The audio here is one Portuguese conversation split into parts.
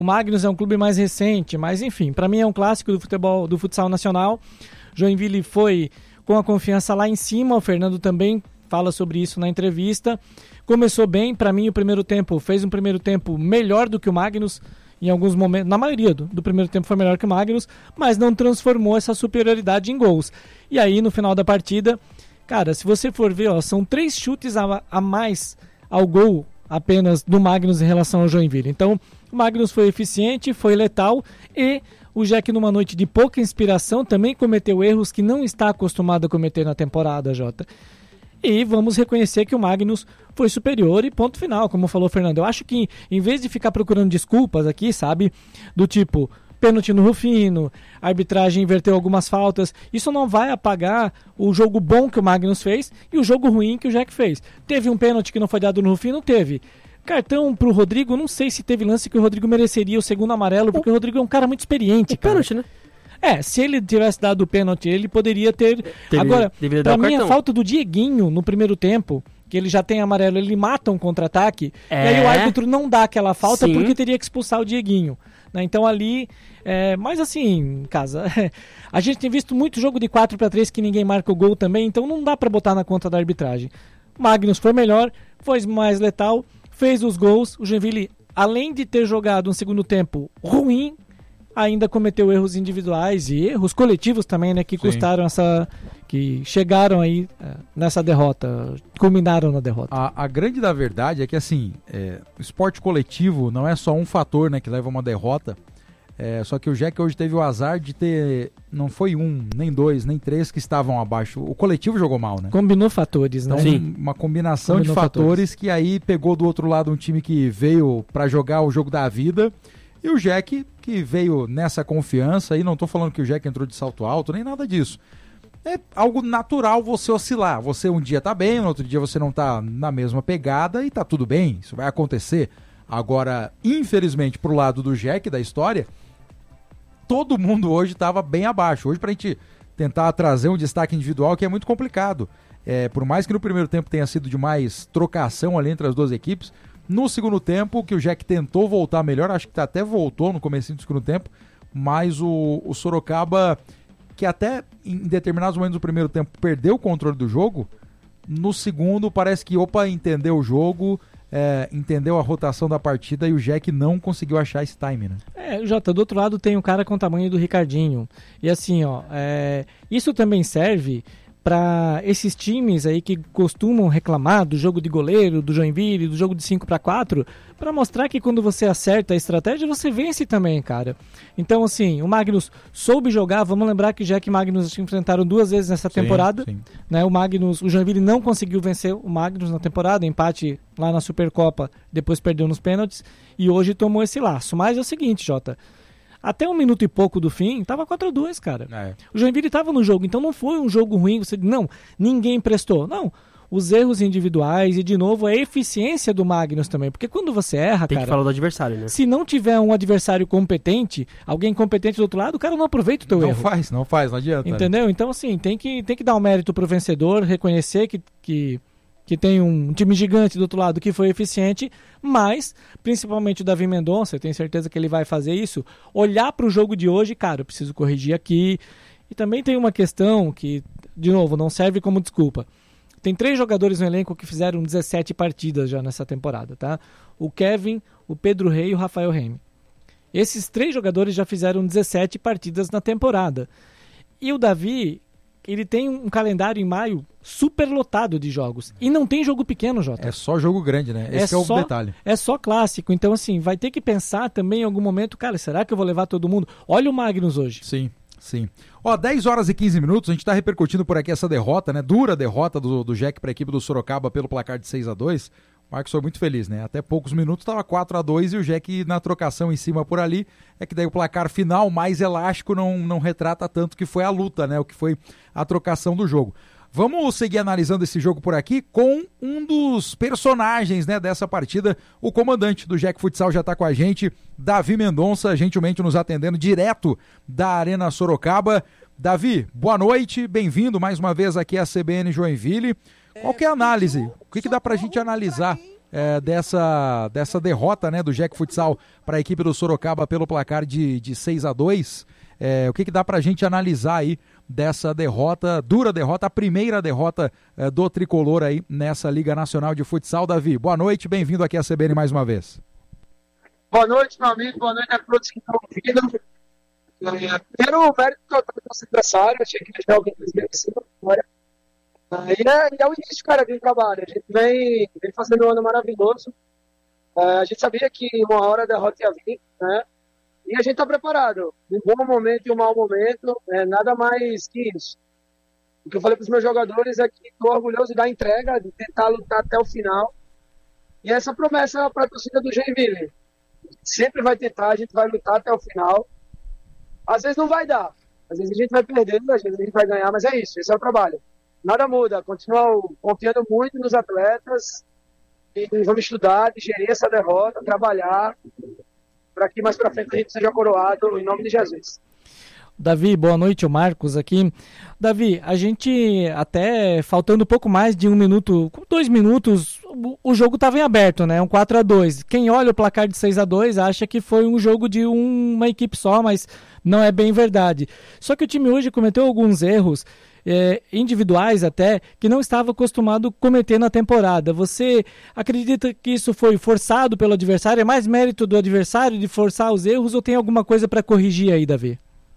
O Magnus é um clube mais recente, mas enfim, para mim é um clássico do futebol, do futsal nacional. Joinville foi com a confiança lá em cima, o Fernando também fala sobre isso na entrevista. Começou bem, para mim o primeiro tempo, fez um primeiro tempo melhor do que o Magnus, em alguns momentos, na maioria do primeiro tempo foi melhor que o Magnus, mas não transformou essa superioridade em gols. E aí no final da partida, cara, se você for ver, ó, são 3 chutes a mais ao gol apenas do Magnus em relação ao Joinville. Então o Magnus foi eficiente, foi letal e o Jack, numa noite de pouca inspiração, também cometeu erros que não está acostumado a cometer na temporada, Jota. E vamos reconhecer que o Magnus foi superior e ponto final, como falou o Fernando. Eu acho que, em vez de ficar procurando desculpas aqui, sabe, do tipo pênalti no Rufino, a arbitragem inverteu algumas faltas, isso não vai apagar o jogo bom que o Magnus fez e o jogo ruim que o Jack fez. Teve um pênalti que não foi dado no Rufino? Teve. Cartão pro Rodrigo, não sei se teve lance que o Rodrigo mereceria o segundo amarelo, porque o Rodrigo é um cara muito experiente, cara. Pênalti, né? Se ele tivesse dado o pênalti, ele poderia ter... Agora, pra mim, a falta do Dieguinho no primeiro tempo, que ele já tem amarelo, ele mata um contra-ataque, e aí o árbitro não dá aquela falta porque teria que expulsar o Dieguinho. Né? Então ali, mas assim, casa, a gente tem visto muito jogo de 4-3 que ninguém marca o gol também, então não dá pra botar na conta da arbitragem. Magnus foi melhor, foi mais letal, fez os gols. O Joinville, além de ter jogado um segundo tempo ruim, ainda cometeu erros individuais e erros coletivos também, né, que custaram que chegaram aí nessa derrota, culminaram na derrota. A grande da verdade é que assim, o esporte coletivo não é só um fator, né, que leva a uma derrota. Só que o Jack hoje teve o azar de ter, não foi 1, nem 2, nem 3 que estavam abaixo. O coletivo jogou mal, né? Combinou fatores, né? Então, uma combinação de fatores que aí pegou do outro lado um time que veio para jogar o jogo da vida e o Jack que veio nessa confiança. E não tô falando que o Jack entrou de salto alto, nem nada disso. É algo natural você oscilar. Você um dia tá bem, no outro dia você não tá na mesma pegada e tá tudo bem. Isso vai acontecer. Agora, infelizmente, pro lado do Jack, da história, todo mundo hoje estava bem abaixo. Hoje, pra gente tentar trazer um destaque individual que é muito complicado. Por mais que no primeiro tempo tenha sido de mais trocação ali entre as duas equipes, no segundo tempo, que o Jack tentou voltar melhor, acho que até voltou no comecinho do segundo tempo, mas o Sorocaba, que até em determinados momentos do primeiro tempo perdeu o controle do jogo, no segundo parece que, entendeu o jogo, entendeu a rotação da partida e o Jack não conseguiu achar esse time, né? Jota, do outro lado tem um cara com o tamanho do Ricardinho. E assim, isso também serve para esses times aí que costumam reclamar do jogo de goleiro, do Joinville, do jogo de 5-4, para mostrar que quando você acerta a estratégia, você vence também, cara. Então, assim, o Magnus soube jogar. Vamos lembrar que Jack e Magnus se enfrentaram 2 vezes nessa temporada. Sim. Né? O Joinville não conseguiu vencer o Magnus na temporada, empate lá na Supercopa, depois perdeu nos pênaltis e hoje tomou esse laço. Mas é o seguinte, Jota, até 1 minuto e pouco do fim, tava 4-2, cara. O Joinville tava no jogo, então não foi um jogo ruim, ninguém prestou. Não, os erros individuais e, de novo, a eficiência do Magnus também. Porque quando você erra, tem que falar do adversário, né? Se não tiver um adversário competente, alguém competente do outro lado, o cara não aproveita o teu erro. Não faz, não adianta. Entendeu? Né? Então, assim, tem que dar um mérito pro vencedor, reconhecer que tem um time gigante do outro lado que foi eficiente, mas, principalmente o Davi Mendonça, eu tenho certeza que ele vai fazer isso, olhar para o jogo de hoje, cara, eu preciso corrigir aqui. E também tem uma questão que, de novo, não serve como desculpa. Tem 3 jogadores no elenco que fizeram 17 partidas já nessa temporada, tá? O Kevin, o Pedro Rey e o Rafael Remy. Esses 3 jogadores já fizeram 17 partidas na temporada. E o Davi, ele tem um calendário em maio super lotado de jogos. E não tem jogo pequeno, Jota. É só jogo grande, né? Esse é o detalhe. É só clássico. Então, assim, vai ter que pensar também em algum momento, cara, será que eu vou levar todo mundo? Olha o Magnus hoje. Sim. 10 horas e 15 minutos, a gente tá repercutindo por aqui essa derrota, né? Dura derrota do Jack para a equipe do Sorocaba pelo placar de 6-2. O Marcos foi muito feliz, né? Até poucos minutos estava 4-2 e o Jack na trocação em cima por ali. É que daí o placar final, mais elástico, não retrata tanto que foi a luta, né? O que foi a trocação do jogo. Vamos seguir analisando esse jogo por aqui com um dos personagens, né, dessa partida. O comandante do Jack Futsal já está com a gente, Davi Mendonça, gentilmente nos atendendo direto da Arena Sorocaba. Davi, boa noite, bem-vindo mais uma vez aqui à CBN Joinville. Qual que é a análise? O que dá pra gente analisar dessa derrota, né, do Jack Futsal para a equipe do Sorocaba pelo placar de 6-2. O que dá para a gente analisar aí dessa derrota, dura derrota, a primeira derrota do Tricolor aí nessa Liga Nacional de Futsal? Davi, boa noite, bem-vindo aqui à CBN mais uma vez. Boa noite, meu amigo, boa noite a todos que estão ouvindo. Primeiro, o mérito total do nosso adversário, achei que já alguém fez bem assim na vitória. E é o início, cara, do trabalho. A gente vem fazendo um ano maravilhoso. A gente sabia que uma hora a derrota ia vir, né? E a gente está preparado. Um bom momento e um mau momento, nada mais que isso. O que eu falei para os meus jogadores é que estou orgulhoso da entrega, de tentar lutar até o final. E essa promessa para a torcida do Joinville. Sempre vai tentar, a gente vai lutar até o final. Às vezes não vai dar. Às vezes a gente vai perdendo, às vezes a gente vai ganhar, mas é isso, esse é o trabalho. Nada muda, continuo confiando muito nos atletas e vamos estudar, digerir essa derrota, trabalhar para que mais para frente a gente seja coroado em nome de Jesus. Davi, boa noite, o Marcos aqui. Davi, a gente até faltando pouco mais de 1 minuto, 2 minutos, o jogo estava em aberto, né? Um 4-2. Quem olha o placar de 6-2 acha que foi um jogo de uma equipe só, mas não é bem verdade. Só que o time hoje cometeu alguns erros individuais até, que não estava acostumado a cometer na temporada. Você acredita que isso foi forçado pelo adversário? É mais mérito do adversário de forçar os erros ou tem alguma coisa para corrigir aí, Davi?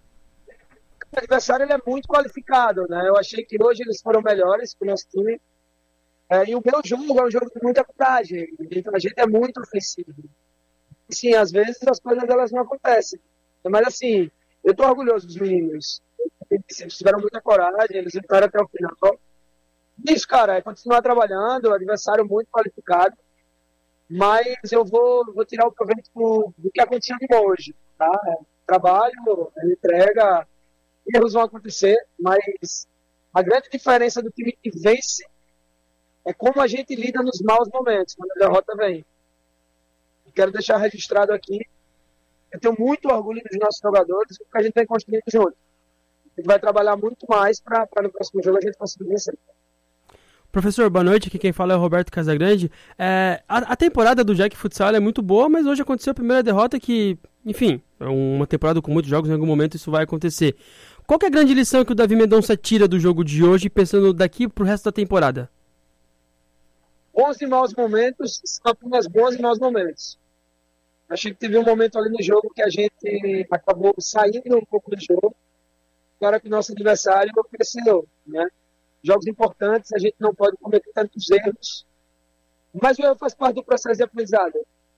O adversário ele é muito qualificado, né? Eu achei que hoje eles foram melhores que o nosso time. E o meu jogo é um jogo de muita vantagem. Então a gente é muito ofensivo. E, sim, às vezes as coisas elas não acontecem. Mas assim, eu estou orgulhoso dos meninos. Eles tiveram muita coragem, eles lutaram até o final. Isso, cara, é continuar trabalhando, o adversário muito qualificado. Mas eu vou tirar o proveito do que aconteceu de hoje, tá? Trabalho, entrega, erros vão acontecer, mas a grande diferença do time que vence é como a gente lida nos maus momentos, quando a derrota vem. Quero deixar registrado aqui, eu tenho muito orgulho dos nossos jogadores, porque a gente vem construindo junto. A gente vai trabalhar muito mais para no próximo jogo a gente conseguir vencer. Professor, boa noite, aqui quem fala é o Roberto Casagrande. A temporada do Jack Futsal é muito boa, mas hoje aconteceu a primeira derrota que, enfim, é uma temporada com muitos jogos, em algum momento isso vai acontecer. Qual que é a grande lição que o Davi Mendonça tira do jogo de hoje, pensando daqui pro resto da temporada? Bons e maus momentos são apenas bons e maus momentos. Achei que teve um momento ali no jogo que a gente acabou saindo um pouco do jogo, para que o nosso adversário cresceu, né? Jogos importantes, a gente não pode cometer tantos erros, mas o erro faz parte do processo de aprendizado.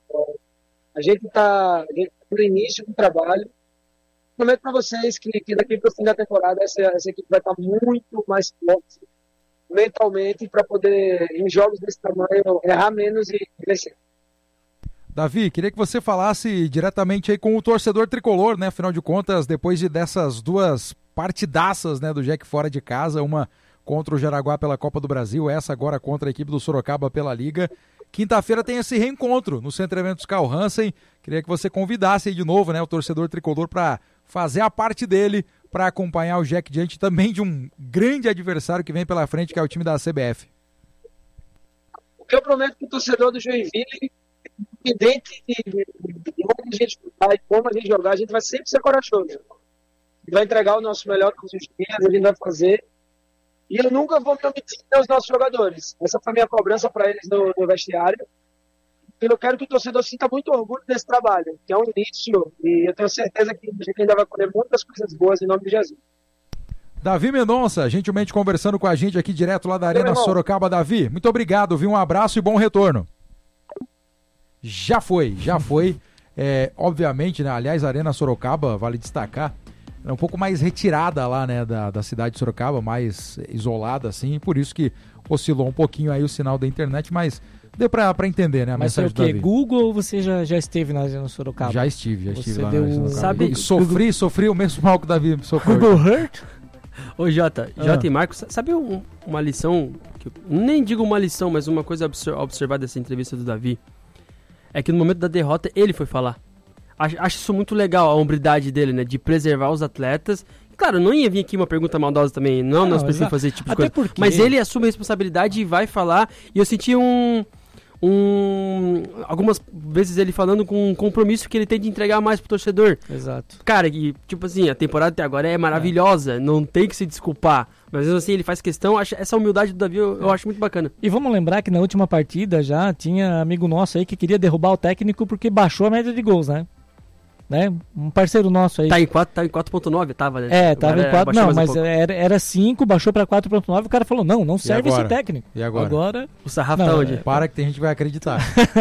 A gente está no início do trabalho. Prometo para vocês que daqui para o fim da temporada essa equipe vai estar muito mais forte mentalmente para poder, em jogos desse tamanho, errar menos e crescer. Davi, queria que você falasse diretamente aí com o torcedor tricolor, né? Afinal de contas, depois dessas duas partidaças, né, do Jack fora de casa, uma contra o Jaraguá pela Copa do Brasil, essa agora contra a equipe do Sorocaba pela Liga. Quinta-feira tem esse reencontro no Centro Eventos Carl Hansen. Queria que você convidasse aí de novo, né, o torcedor tricolor para fazer a parte dele, para acompanhar o Jack diante também de um grande adversário que vem pela frente, que é o time da CBF. O que eu prometo para o torcedor do Joinville, independente de onde a gente vai e como a gente jogar, a gente vai sempre ser corajoso. Vai entregar o nosso melhor com os dias, a gente vai fazer. E eu nunca vou me omitir aos nossos jogadores. Essa foi a minha cobrança para eles no vestiário. Eu quero que o torcedor sinta muito orgulho desse trabalho, que é um início, e eu tenho certeza que a gente ainda vai colher muitas coisas boas em nome de Jesus. Davi Mendonça, gentilmente conversando com a gente aqui direto lá da Arena Sorocaba. Davi, muito obrigado, viu? Um abraço e bom retorno. Já foi. Obviamente, né? Aliás, a Arena Sorocaba, vale destacar, é um pouco mais retirada lá, né, da cidade de Sorocaba, mais isolada, assim, por isso que oscilou um pouquinho aí o sinal da internet, mas deu pra entender, né, a mas mensagem do Davi. Mas foi o quê? Google ou você já esteve na Arena Sorocaba? Já estive você lá deu... na Arena Sorocaba. Sabe, sofri o mesmo mal que o Davi sofreu. Google Hurt? Ô Jota e Marcos, sabe uma lição, que nem digo uma lição, mas uma coisa a observar dessa entrevista do Davi, é que no momento da derrota ele foi falar. Acho isso muito legal, a hombridade dele, né? De preservar os atletas. Claro, não ia vir aqui uma pergunta maldosa também. Não, nós precisamos fazer esse tipo de coisa. Porque... Mas ele assume a responsabilidade e vai falar. E eu senti algumas vezes ele falando com um compromisso que ele tem de entregar mais pro torcedor. Exato. Cara, e tipo assim, a temporada até agora é maravilhosa, não tem que se desculpar. Mas mesmo assim ele faz questão, essa humildade do Davi eu acho muito bacana. E vamos lembrar que na última partida já tinha amigo nosso aí que queria derrubar o técnico porque baixou a média de gols, né? Um parceiro nosso aí. Tá em 4.9, tava, né? Tava em 4, não, mas era 5, baixou pra 4.9, o cara falou, não serve esse técnico. E agora? O sarrafo tá onde? Para que tem gente que vai acreditar.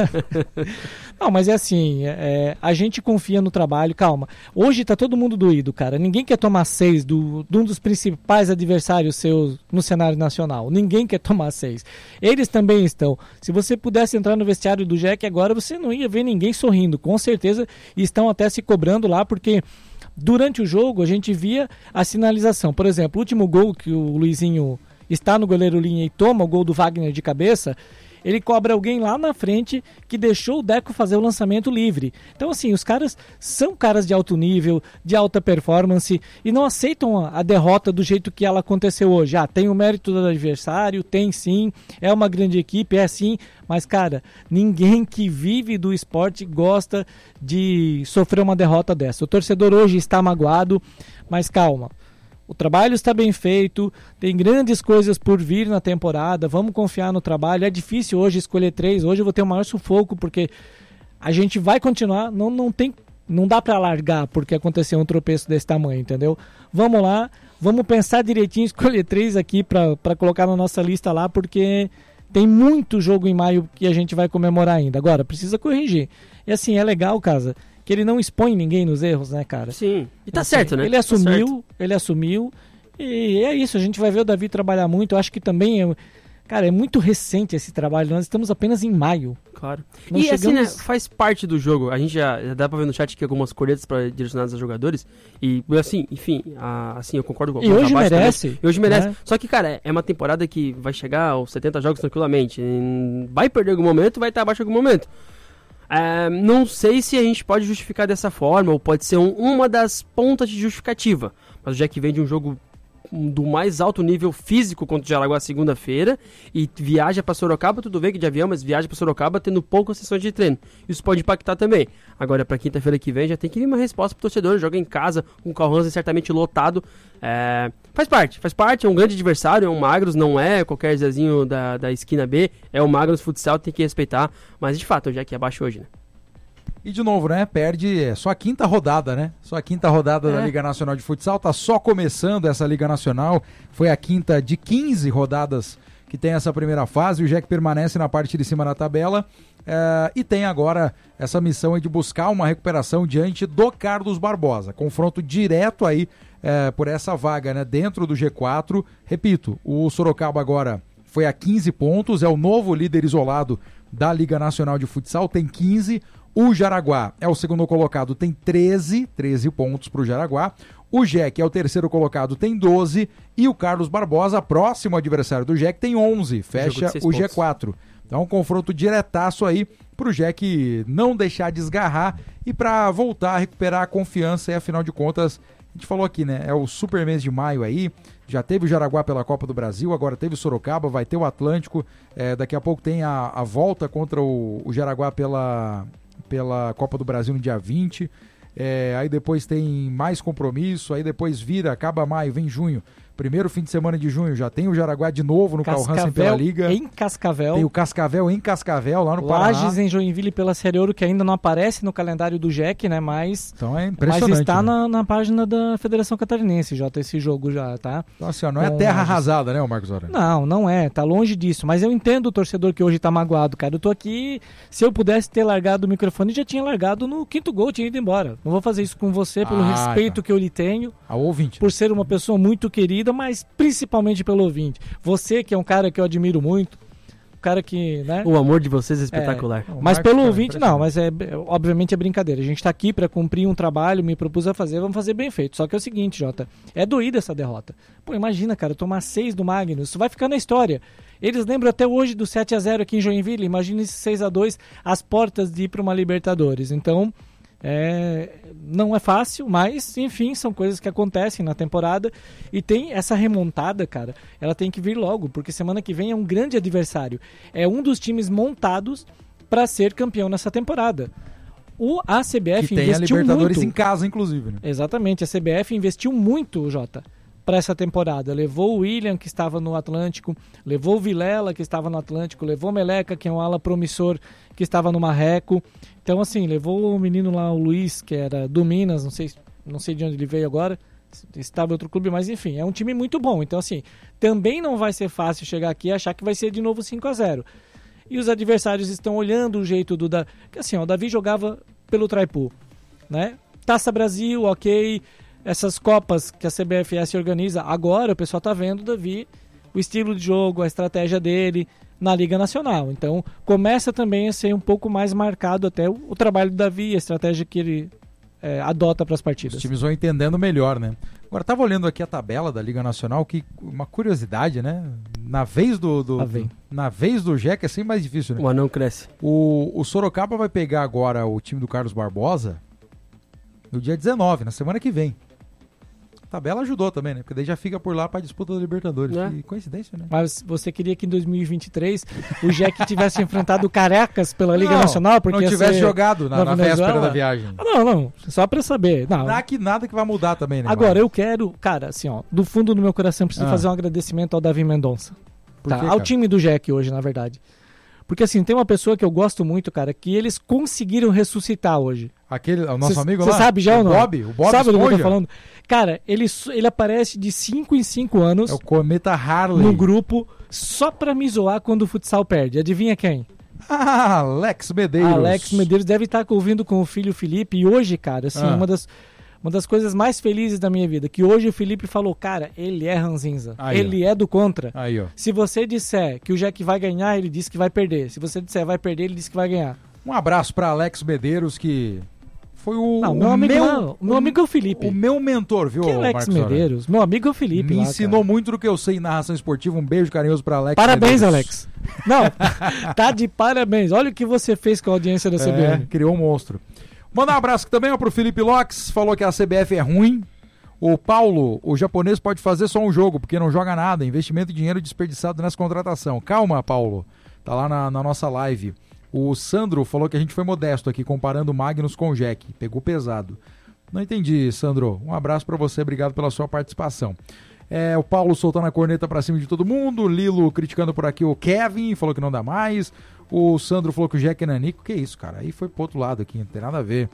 Não, mas é assim, a gente confia no trabalho, calma. Hoje tá todo mundo doído, cara. Ninguém quer tomar 6 de um dos principais adversários seus no cenário nacional. Ninguém quer tomar 6. Eles também estão. Se você pudesse entrar no vestiário do Jack agora, você não ia ver ninguém sorrindo. Com certeza estão até se cobrando lá, porque durante o jogo a gente via a sinalização. Por exemplo, o último gol que o Luizinho está no goleiro linha e toma o gol do Wagner de cabeça, ele cobra alguém lá na frente que deixou o Deco fazer o lançamento livre. Então, assim, os caras são caras de alto nível, de alta performance e não aceitam a derrota do jeito que ela aconteceu hoje. Tem o mérito do adversário, tem sim, é uma grande equipe, é sim, mas, cara, ninguém que vive do esporte gosta de sofrer uma derrota dessa. O torcedor hoje está magoado, mas calma. O trabalho está bem feito, tem grandes coisas por vir na temporada, vamos confiar no trabalho. É difícil hoje escolher 3, hoje eu vou ter o maior sufoco, porque a gente vai continuar, não dá para largar porque aconteceu um tropeço desse tamanho, entendeu? Vamos lá, vamos pensar direitinho, escolher 3 aqui para colocar na nossa lista lá, porque tem muito jogo em maio que a gente vai comemorar ainda. Agora, precisa corrigir. E assim, é legal, Casa, que ele não expõe ninguém nos erros, né, cara? Sim. E tá certo, né? Ele assumiu e é isso, a gente vai ver o Davi trabalhar muito. Eu acho que também é muito recente esse trabalho, nós estamos apenas em maio. Claro. E assim, né, faz parte do jogo. A gente já dá pra ver no chat que algumas cornetas direcionadas a jogadores. E assim, enfim, assim, eu concordo com E hoje merece. E hoje merece. Né? Só que, cara, é uma temporada que vai chegar aos 70 jogos tranquilamente. Vai perder algum momento, vai estar abaixo em algum momento. Não sei se a gente pode justificar dessa forma, ou pode ser uma das pontas de justificativa. Mas o Jack vem de um jogo do mais alto nível físico contra o Jaraguá segunda-feira e viaja para Sorocaba, tudo bem que de avião, mas viaja para Sorocaba tendo poucas sessões de treino. Isso pode impactar também. Agora, para quinta-feira que vem, já tem que vir uma resposta pro torcedor. Joga em casa, com o Carranza certamente lotado. Faz parte, é um grande adversário, é um Magros, não é qualquer Zezinho da esquina B, é o Magros Futsal, tem que respeitar. Mas de fato, o Jack é abaixo hoje, né? E de novo, né, perde só a quinta rodada, né? Só a quinta rodada da Liga Nacional de Futsal, tá só começando essa Liga Nacional, foi a quinta de 15 rodadas que tem essa primeira fase, o Jack permanece na parte de cima da tabela e tem agora essa missão de buscar uma recuperação diante do Carlos Barbosa, confronto direto aí por essa vaga, né, dentro do G4, repito, o Sorocaba agora foi a 15 pontos, é o novo líder isolado da Liga Nacional de Futsal, tem 15. O Jaraguá é o segundo colocado, tem 13 pontos para o Jaraguá. O Jack é o terceiro colocado, tem 12. E o Carlos Barbosa, próximo adversário do Jack, tem 11. Fecha o G4. Então, um confronto diretaço aí para o Jack não deixar desgarrar e para voltar a recuperar a confiança. E afinal de contas, a gente falou aqui, né? É o super mês de maio aí. Já teve o Jaraguá pela Copa do Brasil, agora teve o Sorocaba, vai ter o Atlântico. Daqui a pouco tem a volta contra o Jaraguá pela Copa do Brasil no dia 20, aí depois tem mais compromisso, aí depois acaba maio, vem junho, primeiro fim de semana de junho, já tem o Jaraguá de novo no Carranza pela Liga. Em Cascavel. Tem o Cascavel em Cascavel, lá no Paraná. Lages em Joinville pela Série Ouro, que ainda não aparece no calendário do Jack, né, mas, então é impressionante, mas está, né? na página da Federação Catarinense, Jota, esse jogo já, tá? Então assim, não é terra arrasada, né, o Marcos Aurélio? Não é, tá longe disso, mas eu entendo o torcedor que hoje tá magoado, cara. Eu tô aqui, se eu pudesse ter largado o microfone, já tinha largado no quinto gol, tinha ido embora. Não vou fazer isso com você pelo respeito que eu lhe tenho. Ao ouvinte. Por ser uma pessoa muito querida, mas principalmente pelo ouvinte. Você que é um cara que eu admiro muito, um cara que, né? O amor de vocês é espetacular. Mas pelo ouvinte, não, mas obviamente é brincadeira. A gente tá aqui para cumprir um trabalho, me propus a fazer, vamos fazer bem feito. Só que é o seguinte, Jota, é doída essa derrota. Pô, imagina, cara, tomar 6 do Magnus, isso vai ficar na história. Eles lembram até hoje do 7-0 aqui em Joinville, imagina esse 6-2 às portas de ir para uma Libertadores. Então, Não é fácil, mas, enfim, são coisas que acontecem na temporada. E tem essa remontada, cara, ela tem que vir logo, porque semana que vem é um grande adversário. É um dos times montados para ser campeão nessa temporada. A CBF que tem a Libertadores muito em casa, inclusive. Né? Exatamente, a CBF investiu muito, Jota, para essa temporada. Levou o William, que estava no Atlântico, levou o Vilela, que estava no Atlântico, levou o Meleca, que é um ala promissor, que estava no Marreco. Então, assim, levou o menino lá, o Luiz, que era do Minas, não sei de onde ele veio agora, estava em outro clube, mas enfim, é um time muito bom. Então, assim, também não vai ser fácil chegar aqui e achar que vai ser de novo 5-0. E os adversários estão olhando o jeito do... Que assim, o Davi jogava pelo Traipu, né? Taça Brasil, ok. Essas Copas que a CBFS organiza, agora o pessoal tá vendo o Davi, o estilo de jogo, a estratégia dele na Liga Nacional. Então, começa também a ser um pouco mais marcado até o trabalho do Davi, a estratégia que ele adota para as partidas. Os times vão entendendo melhor, né? Agora, estava olhando aqui a tabela da Liga Nacional, que uma curiosidade, né? Na vez do Jeca é sempre mais difícil, né? O anão cresce. O Sorocaba vai pegar agora o time do Carlos Barbosa no dia 19, na semana que vem. A tabela ajudou também, né? Porque daí já fica por lá para a disputa da Libertadores. Que coincidência, né? Mas você queria que em 2023 o Jeca tivesse enfrentado o Caracas pela Liga Nacional? Porque não tivesse jogado na véspera da viagem. Não. Só para saber. Não. Nada que vai mudar também, né? Agora, eu quero, cara, assim, ó, do fundo do meu coração, preciso fazer um agradecimento ao Davi Mendonça. Ao time do Jeca hoje, na verdade. Porque, assim, tem uma pessoa que eu gosto muito, cara, que eles conseguiram ressuscitar hoje. O nosso amigo lá? Você sabe já ou não? O Bob sabe do que eu tô falando? Cara, ele aparece de 5 em 5 anos. É o Cometa Harley. No grupo, só pra me zoar quando o futsal perde. Adivinha quem? Alex Medeiros. Alex Medeiros deve estar ouvindo com o filho Felipe. E hoje, cara, assim, uma das coisas mais felizes da minha vida, que hoje o Felipe falou, cara, ele é ranzinza, ele é do contra. Aí, ó. Se você disser que o Jack vai ganhar, ele diz que vai perder. Se você disser vai perder, ele diz que vai ganhar. Um abraço para Alex Medeiros, que foi meu amigo é o Felipe. O meu mentor, viu, Alex Marcos Medeiros? Aurélio? Meu amigo é o Felipe. Me ensinou muito do que eu sei em narração esportiva. Um beijo carinhoso para Alex Parabéns, Medeiros. Alex. Não, tá de parabéns. Olha o que você fez com a audiência da CBN. Criou um monstro. Mandar um abraço também pro Felipe Lopes, falou que a CBF é ruim. O Paulo, o japonês pode fazer só um jogo, porque não joga nada, investimento e dinheiro desperdiçado nessa contratação. Calma, Paulo, tá lá na nossa live. O Sandro falou que a gente foi modesto aqui, comparando o Magnus com o Jack, pegou pesado. Não entendi, Sandro, um abraço pra você, obrigado pela sua participação. O Paulo soltando a corneta pra cima de todo mundo, o Lilo criticando por aqui o Kevin, falou que não dá mais. O Sandro falou que o Jack é nanico. Que isso, cara? Aí foi pro outro lado aqui, não tem nada a ver.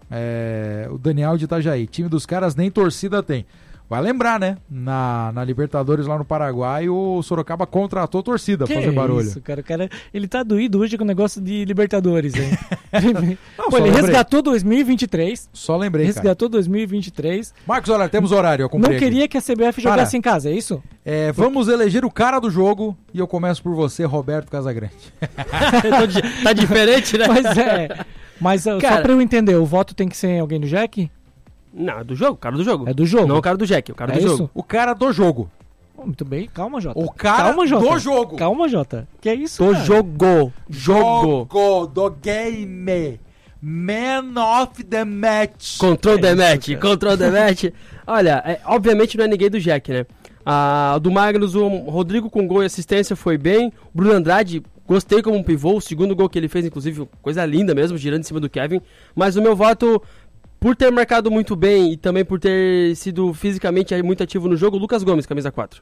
O Daniel de Itajaí. Time dos caras nem torcida tem. Vai lembrar, né? Na Libertadores lá no Paraguai, o Sorocaba contratou torcida pra fazer barulho. Isso, cara. O cara, ele tá doído hoje com o negócio de Libertadores, hein? Ele resgatou 2023. Só lembrei, resgatou 2023. Marcos, olha, temos horário. Eu não queria que a CBF jogasse em casa, é isso? Vamos eleger o cara do jogo e eu começo por você, Roberto Casagrande. Tá diferente, né? Mas cara, só pra eu entender, o voto tem que ser alguém do Jack? Não, é do jogo, o cara do jogo. É do jogo. Não o cara do Jack, o cara do isso? jogo. O cara do jogo. Muito bem, calma, Jota. O cara do jogo. Calma, Jota. Que é isso, do cara? Jogo do game. Man of the match. Control the match. Olha, obviamente não é ninguém do Jack, né? Do Magnus, o Rodrigo com gol e assistência foi bem. O Bruno Andrade, gostei como um pivô. O segundo gol que ele fez, inclusive, coisa linda mesmo, girando em cima do Kevin. Mas o meu voto, por ter marcado muito bem e também por ter sido fisicamente muito ativo no jogo, Lucas Gomes, camisa 4.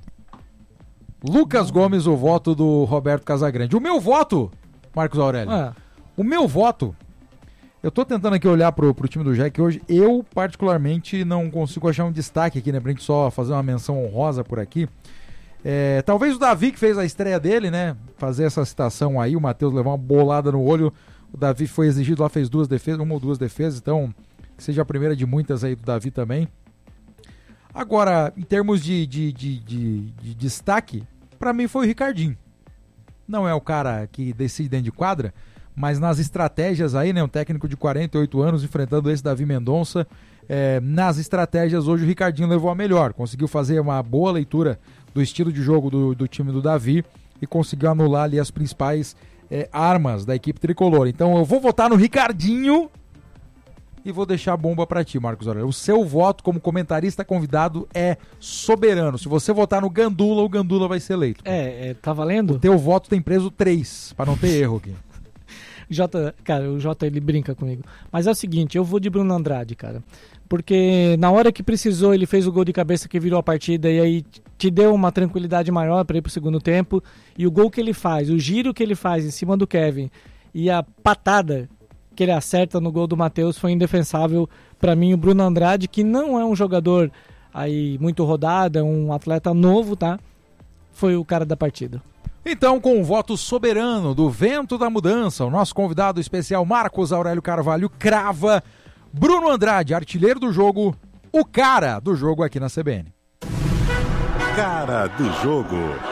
Lucas Gomes, o voto do Roberto Casagrande. O meu voto, Marcos Aurélio, o meu voto, eu tô tentando aqui olhar pro time do Jack hoje, eu particularmente não consigo achar um destaque aqui, né, pra gente só fazer uma menção honrosa por aqui. Talvez o Davi, que fez a estreia dele, né, fazer essa citação aí, o Matheus levou uma bolada no olho, o Davi foi exigido lá, fez uma ou duas defesas, então que seja a primeira de muitas aí do Davi também. Agora, em termos de destaque, pra mim foi o Ricardinho. Não é o cara que decide dentro de quadra, mas nas estratégias aí, né, um técnico de 48 anos enfrentando esse Davi Mendonça, nas estratégias hoje o Ricardinho levou a melhor, conseguiu fazer uma boa leitura do estilo de jogo do time do Davi e conseguiu anular ali as principais armas da equipe tricolor. Então eu vou votar no Ricardinho e vou deixar a bomba pra ti, Marcos Aurélio. O seu voto como comentarista convidado é soberano. Se você votar no Gandula, o Gandula vai ser eleito. Tá valendo? O teu voto tem preso 3, pra não ter erro aqui. Cara, o Jota, ele brinca comigo. Mas é o seguinte, eu vou de Bruno Andrade, cara. Porque na hora que precisou, ele fez o gol de cabeça que virou a partida e aí te deu uma tranquilidade maior para ir pro segundo tempo. E o gol que ele faz, o giro que ele faz em cima do Kevin e a patada que ele acerta no gol do Matheus foi indefensável. Para mim, o Bruno Andrade, que não é um jogador aí muito rodado, é um atleta novo, tá? Foi o cara da partida. Então, com o voto soberano do Vento da Mudança, o nosso convidado especial Marcos Aurélio Carvalho crava Bruno Andrade, artilheiro do jogo, o cara do jogo aqui na CBN. Cara do jogo.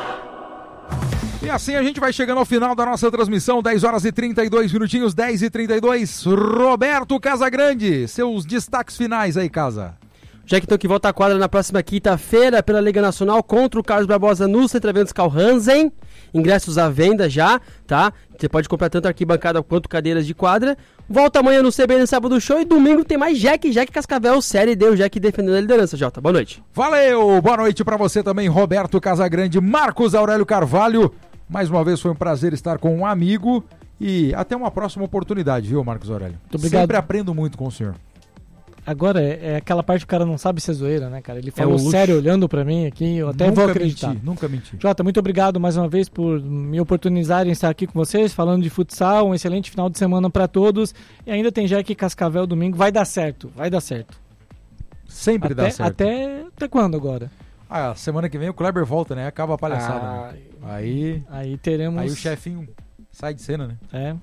E assim a gente vai chegando ao final da nossa transmissão, 10 horas e 32 minutinhos, 10h32. Roberto Casagrande, seus destaques finais aí, Casa. Jack então que volta à quadra na próxima quinta-feira pela Liga Nacional contra o Carlos Barbosa no Centro Eventos Carl Hansen. Ingressos à venda já, tá? Você pode comprar tanto arquibancada quanto cadeiras de quadra. Volta amanhã no CBN Sábado Show e domingo tem mais Jack Cascavel, Série D, o Jack defendendo a liderança, Jota. Boa noite. Valeu, boa noite pra você também, Roberto Casagrande, Marcos Aurélio Carvalho. Mais uma vez foi um prazer estar com um amigo e até uma próxima oportunidade, viu, Marcos Aurélio? Muito obrigado. Sempre aprendo muito com o senhor. Agora, é aquela parte que o cara não sabe ser zoeira, né, cara? Ele falou sério olhando pra mim aqui, eu até vou acreditar. Nunca menti. Jota, muito obrigado mais uma vez por me oportunizarem estar aqui com vocês, falando de futsal, um excelente final de semana pra todos. E ainda tem Jack Cascavel domingo, vai dar certo, vai dar certo. Sempre dá certo. Até quando agora? Semana que vem o Kleber volta, né? Acaba a palhaçada. Né? Aí teremos... Aí o chefinho sai de cena, né? É.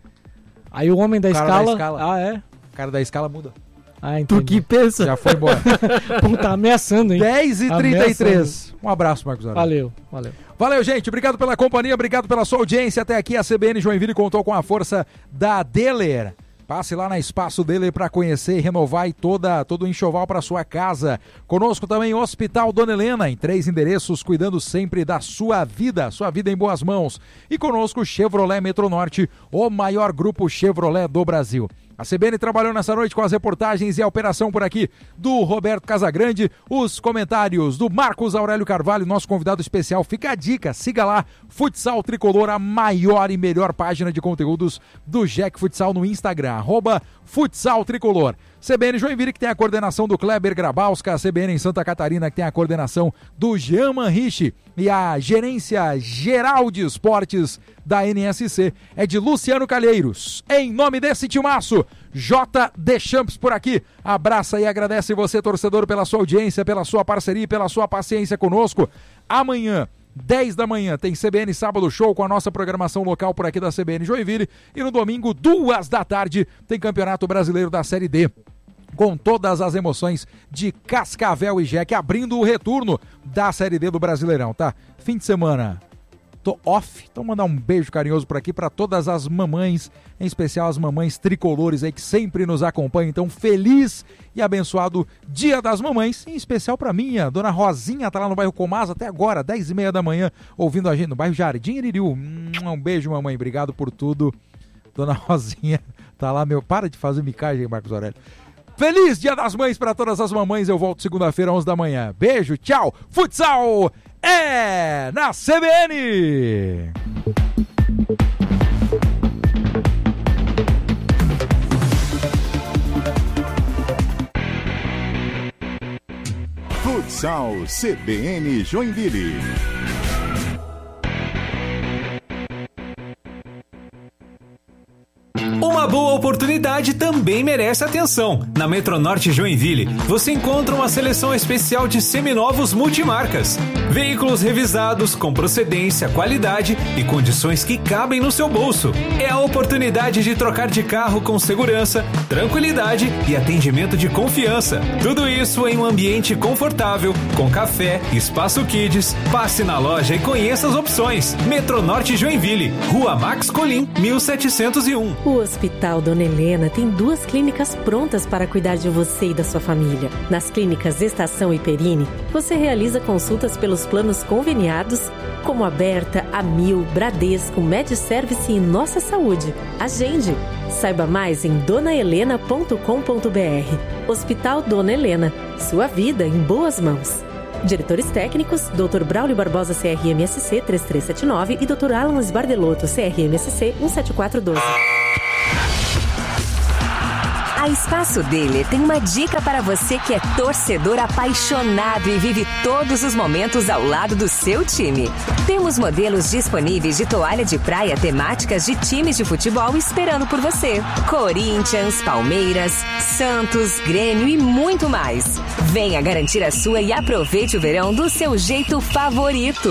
Aí o homem da escala... O cara da escala muda. Tu que pensa? Já foi embora. Pô, tá ameaçando, hein? 10h33. Um abraço, Marcos Aurélio. Valeu. Valeu, gente. Obrigado pela companhia, obrigado pela sua audiência. Até aqui a CBN Joinville contou com a força da Deller. Passe lá na Espaço Deller para conhecer e renovar todo o enxoval para sua casa. Conosco também o Hospital Dona Helena, em 3 endereços, cuidando sempre da sua vida em boas mãos. E conosco o Chevrolet Metronorte, o maior grupo Chevrolet do Brasil. A CBN trabalhou nessa noite com as reportagens e a operação por aqui do Roberto Casagrande, os comentários do Marcos Aurélio Carvalho, nosso convidado especial. Fica a dica, siga lá, Futsal Tricolor, a maior e melhor página de conteúdos do Jack Futsal no Instagram, @Futsal Tricolor. CBN Joinville, que tem a coordenação do Kleber Grabowska, a CBN em Santa Catarina, que tem a coordenação do Jean Manriche, e a gerência geral de esportes da NSC é de Luciano Calheiros. Em nome desse timaço, J. Deschamps por aqui, abraça e agradece você, torcedor, pela sua audiência, pela sua parceria e pela sua paciência conosco. Amanhã, 10 da manhã, tem CBN Sábado Show com a nossa programação local por aqui da CBN Joinville. E no domingo, 2 da tarde, tem Campeonato Brasileiro da Série D, com todas as emoções de Cascavel e Jack, abrindo o retorno da Série D do Brasileirão, tá? Fim de semana, tô off, então mandar um beijo carinhoso por aqui para todas as mamães, em especial as mamães tricolores aí que sempre nos acompanham. Então, feliz e abençoado Dia das Mamães, em especial para minha, dona Rosinha, tá lá no bairro Comasa até agora, 10h30 da manhã, ouvindo a gente no bairro Jardim Iririú. Um beijo, mamãe, obrigado por tudo. Dona Rosinha, tá lá, para de fazer micagem, Marcos Aurélio. Feliz Dia das Mães para todas as mamães. Eu volto segunda-feira, 11 da manhã. Beijo, tchau. Futsal é na CBN. Futsal CBN Joinville. Uma boa oportunidade também merece atenção. Na Metronorte Joinville, você encontra uma seleção especial de seminovos multimarcas. Veículos revisados com procedência, qualidade e condições que cabem no seu bolso. É a oportunidade de trocar de carro com segurança, tranquilidade e atendimento de confiança. Tudo isso em um ambiente confortável, com café, espaço kids. Passe na loja e conheça as opções. Metronorte Joinville, Rua Max Colim, 1701. O Hospital Hospital Dona Helena tem 2 clínicas prontas para cuidar de você e da sua família. Nas clínicas Estação e Perini, você realiza consultas pelos planos conveniados, como Aberta, Amil, Bradesco, MedService e Nossa Saúde. Agende! Saiba mais em donahelena.com.br. Hospital Dona Helena, sua vida em boas mãos. Diretores técnicos, Dr. Braulio Barbosa, CRMSC 3379 e Dr. Alan Sbardelotto, CRMSC 17412. A Espaço Daler tem uma dica para você que é torcedor apaixonado e vive todos os momentos ao lado do seu time. Temos modelos disponíveis de toalha de praia temáticas de times de futebol esperando por você. Corinthians, Palmeiras, Santos, Grêmio e muito mais. Venha garantir a sua e aproveite o verão do seu jeito favorito.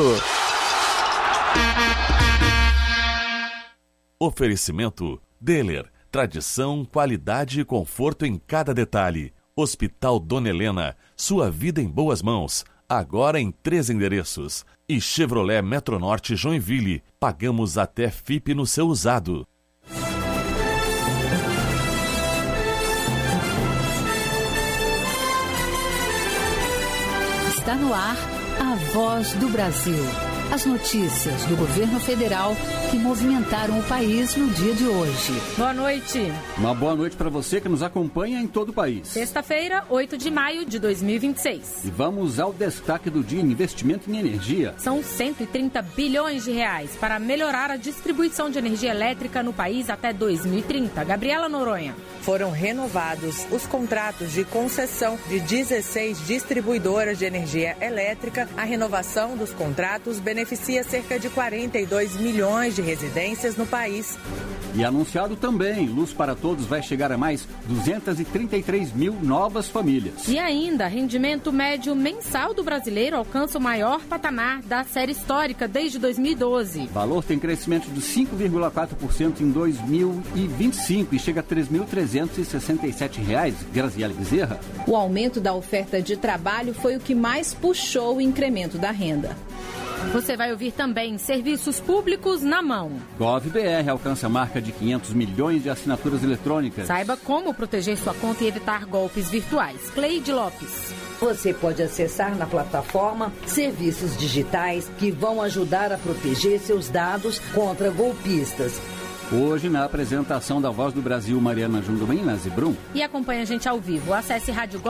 Oferecimento Daler. Tradição, qualidade e conforto em cada detalhe. Hospital Dona Helena, sua vida em boas mãos. Agora em 3 endereços. E Chevrolet Metronorte Joinville, pagamos até FIP no seu usado. Está no ar a Voz do Brasil. As notícias do governo federal que movimentaram o país no dia de hoje. Boa noite. Uma boa noite para você que nos acompanha em todo o país. Sexta-feira, 8 de maio de 2026. E vamos ao destaque do dia: investimento em energia. São 130 bilhões de reais para melhorar a distribuição de energia elétrica no país até 2030. Gabriela Noronha. Foram renovados os contratos de concessão de 16 distribuidoras de energia elétrica. A renovação dos contratos beneficia cerca de 42 milhões de residências no país. E anunciado também, Luz para Todos vai chegar a mais 233 mil novas famílias. E ainda, rendimento médio mensal do brasileiro alcança o maior patamar da série histórica desde 2012. O valor tem crescimento de 5,4% em 2025 e chega a R$ 3.367, Graziele Bezerra. O aumento da oferta de trabalho foi o que mais puxou o incremento da renda. Você vai ouvir também serviços públicos na mão. GovBR alcança a marca de 500 milhões de assinaturas eletrônicas. Saiba como proteger sua conta e evitar golpes virtuais. Cleide Lopes. Você pode acessar na plataforma serviços digitais que vão ajudar a proteger seus dados contra golpistas. Hoje, na apresentação da Voz do Brasil, Mariana Junduminas e Brum. E acompanhe a gente ao vivo. Acesse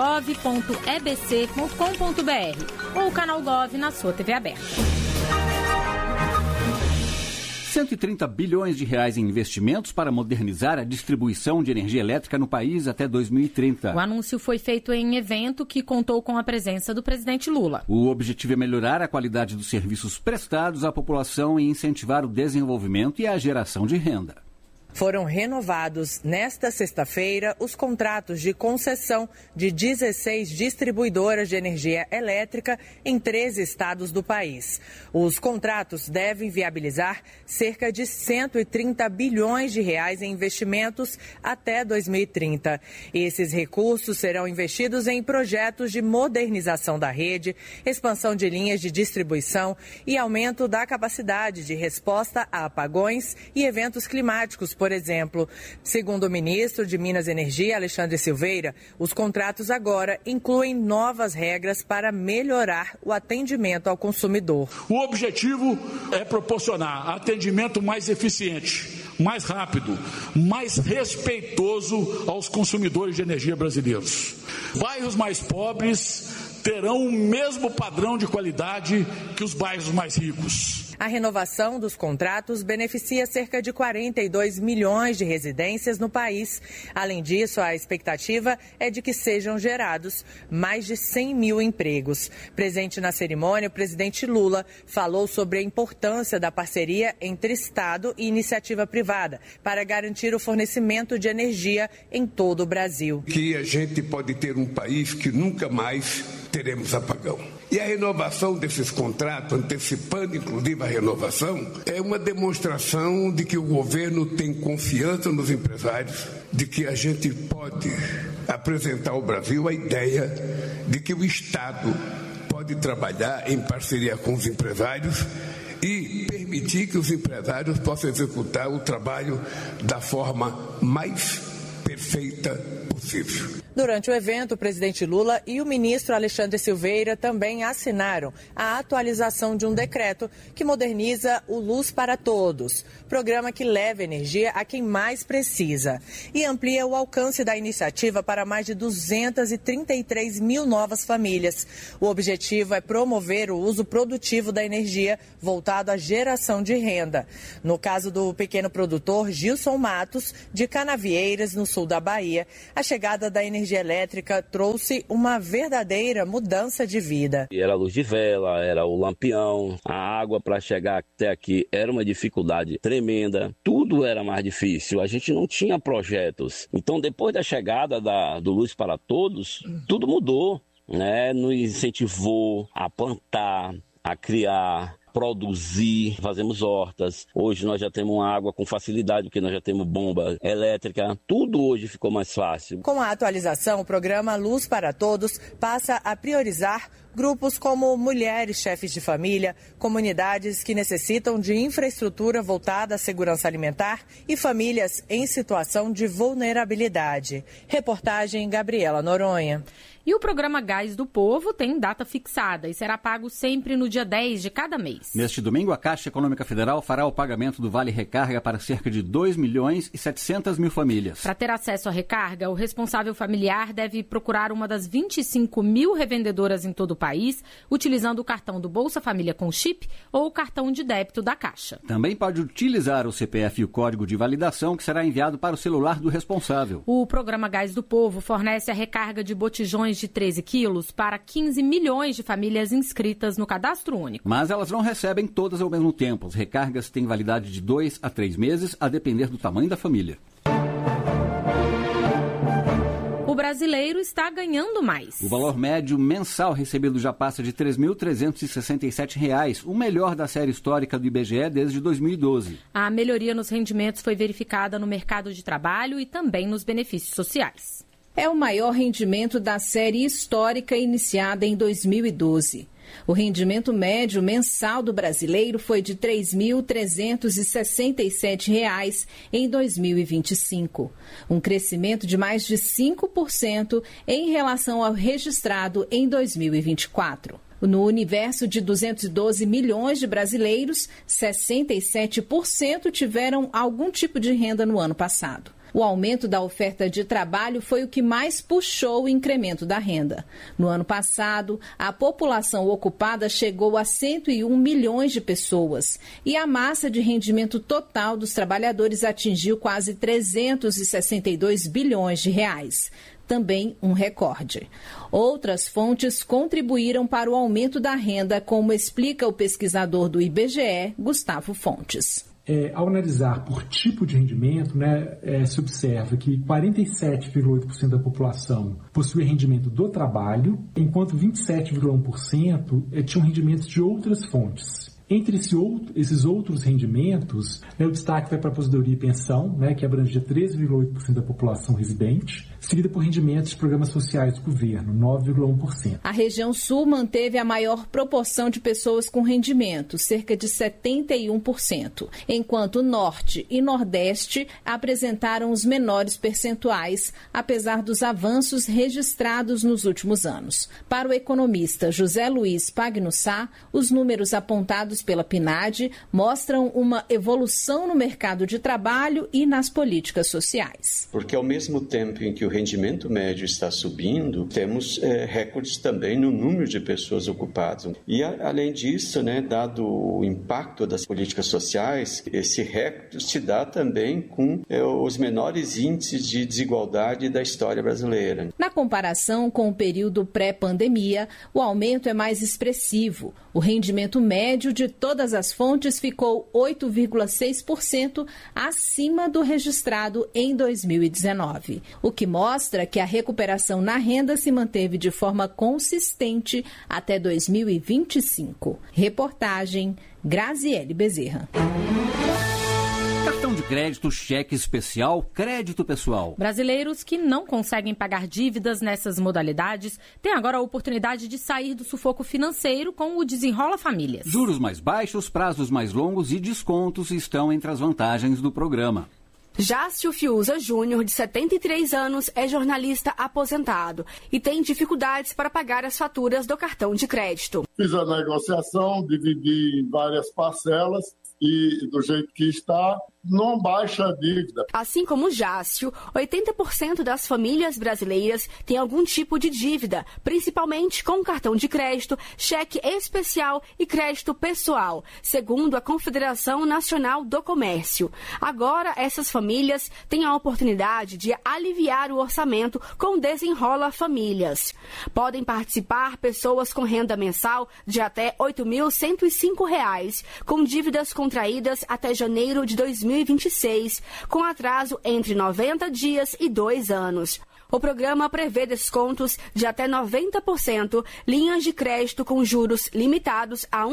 radiogov.ebc.com.br ou o canal Gov na sua TV aberta. 130 bilhões de reais em investimentos para modernizar a distribuição de energia elétrica no país até 2030. O anúncio foi feito em evento que contou com a presença do presidente Lula. O objetivo é melhorar a qualidade dos serviços prestados à população e incentivar o desenvolvimento e a geração de renda. Foram renovados nesta sexta-feira os contratos de concessão de 16 distribuidoras de energia elétrica em 13 estados do país. Os contratos devem viabilizar cerca de 130 bilhões de reais em investimentos até 2030. Esses recursos serão investidos em projetos de modernização da rede, expansão de linhas de distribuição e aumento da capacidade de resposta a apagões e eventos climáticos, por exemplo. Segundo o ministro de Minas e Energia, Alexandre Silveira, os contratos agora incluem novas regras para melhorar o atendimento ao consumidor. O objetivo é proporcionar atendimento mais eficiente, mais rápido, mais respeitoso aos consumidores de energia brasileiros. Bairros mais pobres terão o mesmo padrão de qualidade que os bairros mais ricos. A renovação dos contratos beneficia cerca de 42 milhões de residências no país. Além disso, a expectativa é de que sejam gerados mais de 100 mil empregos. Presente na cerimônia, o presidente Lula falou sobre a importância da parceria entre Estado e iniciativa privada para garantir o fornecimento de energia em todo o Brasil. Que a gente pode ter um país que nunca mais teremos apagão. E a renovação desses contratos, antecipando inclusive a renovação, é uma demonstração de que o governo tem confiança nos empresários, de que a gente pode apresentar ao Brasil a ideia de que o Estado pode trabalhar em parceria com os empresários e permitir que os empresários possam executar o trabalho da forma mais perfeita possível. Durante o evento, o presidente Lula e o ministro Alexandre Silveira também assinaram a atualização de um decreto que moderniza o Luz para Todos, programa que leva energia a quem mais precisa e amplia o alcance da iniciativa para mais de 233 mil novas famílias. O objetivo é promover o uso produtivo da energia voltado à geração de renda. No caso do pequeno produtor Gilson Matos, de Canavieiras, no sul da Bahia, a chegada da energia elétrica trouxe uma verdadeira mudança de vida. Era a luz de vela, era o lampião, a água para chegar até aqui era uma dificuldade tremenda, tudo era mais difícil, a gente não tinha projetos. Então, depois da chegada do Luz para Todos, tudo mudou, né? Nos incentivou a plantar, a criar, produzir, fazemos hortas. Hoje nós já temos água com facilidade, porque nós já temos bomba elétrica. Tudo hoje ficou mais fácil. Com a atualização, o programa Luz para Todos passa a priorizar grupos como mulheres chefes de família, comunidades que necessitam de infraestrutura voltada à segurança alimentar e famílias em situação de vulnerabilidade. Reportagem Gabriela Noronha. E o programa Gás do Povo tem data fixada e será pago sempre no dia 10 de cada mês. Neste domingo, a Caixa Econômica Federal fará o pagamento do Vale Recarga para cerca de 2.700.000 famílias. Para ter acesso à recarga, o responsável familiar deve procurar uma das 25 mil revendedoras em todo o país, utilizando o cartão do Bolsa Família com chip ou o cartão de débito da Caixa. Também pode utilizar o CPF e o código de validação, que será enviado para o celular do responsável. O programa Gás do Povo fornece a recarga de botijões de 13 quilos para 15 milhões de famílias inscritas no Cadastro Único. Mas elas não recebem todas ao mesmo tempo. As recargas têm validade de 2 a 3 meses, a depender do tamanho da família. O brasileiro está ganhando mais. O valor médio mensal recebido já passa de R$ 3.367, o melhor da série histórica do IBGE desde 2012. A melhoria nos rendimentos foi verificada no mercado de trabalho e também nos benefícios sociais. É o maior rendimento da série histórica iniciada em 2012. O rendimento médio mensal do brasileiro foi de R$ 3.367 em 2025, um crescimento de mais de 5% em relação ao registrado em 2024. No universo de 212 milhões de brasileiros, 67% tiveram algum tipo de renda no ano passado. O aumento da oferta de trabalho foi o que mais puxou o incremento da renda. No ano passado, a população ocupada chegou a 101 milhões de pessoas e a massa de rendimento total dos trabalhadores atingiu quase 362 bilhões de reais. Também um recorde. Outras fontes contribuíram para o aumento da renda, como explica o pesquisador do IBGE, Gustavo Fontes. Ao analisar por tipo de rendimento, se observa que 47,8% da população possui rendimento do trabalho, enquanto 27,1% tinham rendimentos de outras fontes. Entre esses outros rendimentos, o destaque vai para a aposentadoria e pensão, que abrange 13,8% da população residente, seguida por rendimentos de programas sociais do governo, 9,1%. A região sul manteve a maior proporção de pessoas com rendimento, cerca de 71%, enquanto o norte e nordeste apresentaram os menores percentuais, apesar dos avanços registrados nos últimos anos. Para o economista José Luiz Pagnussá, os números apontados pela PNAD mostram uma evolução no mercado de trabalho e nas políticas sociais. Porque ao mesmo tempo em que o rendimento médio está subindo, temos recordes também no número de pessoas ocupadas. E além disso, dado o impacto das políticas sociais, esse recorde se dá também com os menores índices de desigualdade da história brasileira. Na comparação com o período pré-pandemia, o aumento é mais expressivo. O rendimento médio de todas as fontes ficou 8,6% acima do registrado em 2019, o que mostra que a recuperação na renda se manteve de forma consistente até 2025. Reportagem Graziele Bezerra. Cartão de crédito, cheque especial, crédito pessoal. Brasileiros que não conseguem pagar dívidas nessas modalidades têm agora a oportunidade de sair do sufoco financeiro com o Desenrola Famílias. Juros mais baixos, prazos mais longos e descontos estão entre as vantagens do programa. Jácio Fiuza Júnior, de 73 anos, é jornalista aposentado e tem dificuldades para pagar as faturas do cartão de crédito. Fiz a negociação, dividi em várias parcelas e do jeito que está, não baixa a dívida. Assim como Jácio, 80% das famílias brasileiras têm algum tipo de dívida, principalmente com cartão de crédito, cheque especial e crédito pessoal, segundo a Confederação Nacional do Comércio. Agora, essas famílias têm a oportunidade de aliviar o orçamento com Desenrola Famílias. Podem participar pessoas com renda mensal de até R$ 8.105, com dívidas contraídas até janeiro de 2026, com atraso entre 90 dias e 2 anos. O programa prevê descontos de até 90%, linhas de crédito com juros limitados a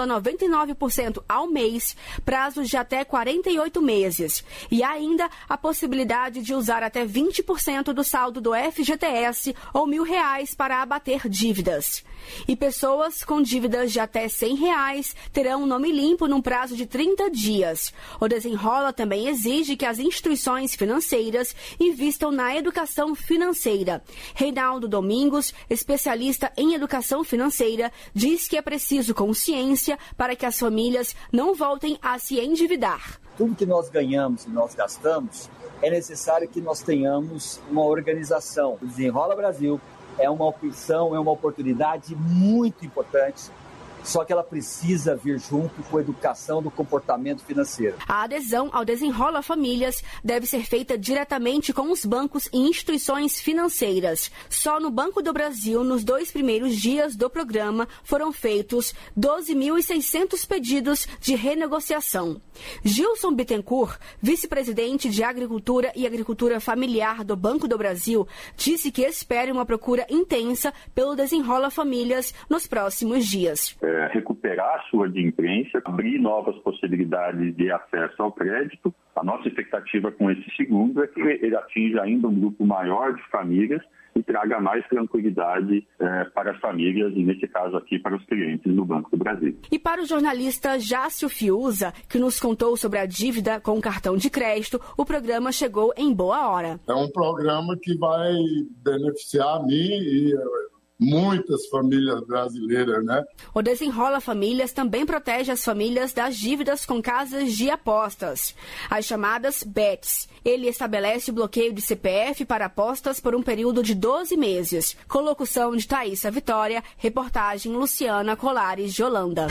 1,99% ao mês, prazos de até 48 meses. E ainda a possibilidade de usar até 20% do saldo do FGTS ou R$ 1.000 para abater dívidas. E pessoas com dívidas de até R$ 100 terão um nome limpo num prazo de 30 dias. O Desenrola também exige que as instituições financeiras invistam na educação financeira. Reinaldo Domingos, especialista em educação financeira, diz que é preciso consciência para que as famílias não voltem a se endividar. Tudo que nós ganhamos e nós gastamos, é necessário que nós tenhamos uma organização. O Desenrola Brasil é uma opção, é uma oportunidade muito importante, só que ela precisa vir junto com a educação do comportamento financeiro. A adesão ao Desenrola Famílias deve ser feita diretamente com os bancos e instituições financeiras. Só no Banco do Brasil, nos 2 primeiros dias do programa, foram feitos 12.600 pedidos de renegociação. Gilson Bittencourt, vice-presidente de Agricultura e Agricultura Familiar do Banco do Brasil, disse que espera uma procura intensa pelo Desenrola Famílias nos próximos dias. Recuperar a sua adimplência, abrir novas possibilidades de acesso ao crédito. A nossa expectativa com esse segundo é que ele atinja ainda um grupo maior de famílias e traga mais tranquilidade para as famílias e, nesse caso aqui, para os clientes do Banco do Brasil. E para o jornalista Jácio Fiuza, que nos contou sobre a dívida com o cartão de crédito, o programa chegou em boa hora. É um programa que vai beneficiar a mim e muitas famílias brasileiras, né? O Desenrola Famílias também protege as famílias das dívidas com casas de apostas, as chamadas BETs. Ele estabelece o bloqueio de CPF para apostas por um período de 12 meses. Com locução de Thaísa Vitória, reportagem Luciana Colares de Holanda.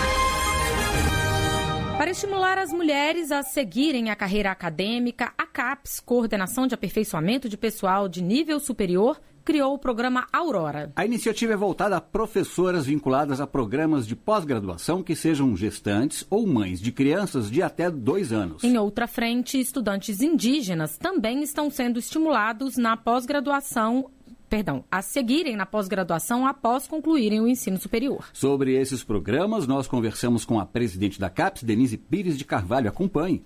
Para estimular as mulheres a seguirem a carreira acadêmica, a CAPES, Coordenação de Aperfeiçoamento de Pessoal de Nível Superior, criou o programa Aurora. A iniciativa é voltada a professoras vinculadas a programas de pós-graduação que sejam gestantes ou mães de crianças de até 2 anos. Em outra frente, estudantes indígenas também estão sendo estimulados na pós-graduação, a seguirem na pós-graduação após concluírem o ensino superior. Sobre esses programas, nós conversamos com a presidente da CAPES, Denise Pires de Carvalho. Acompanhe.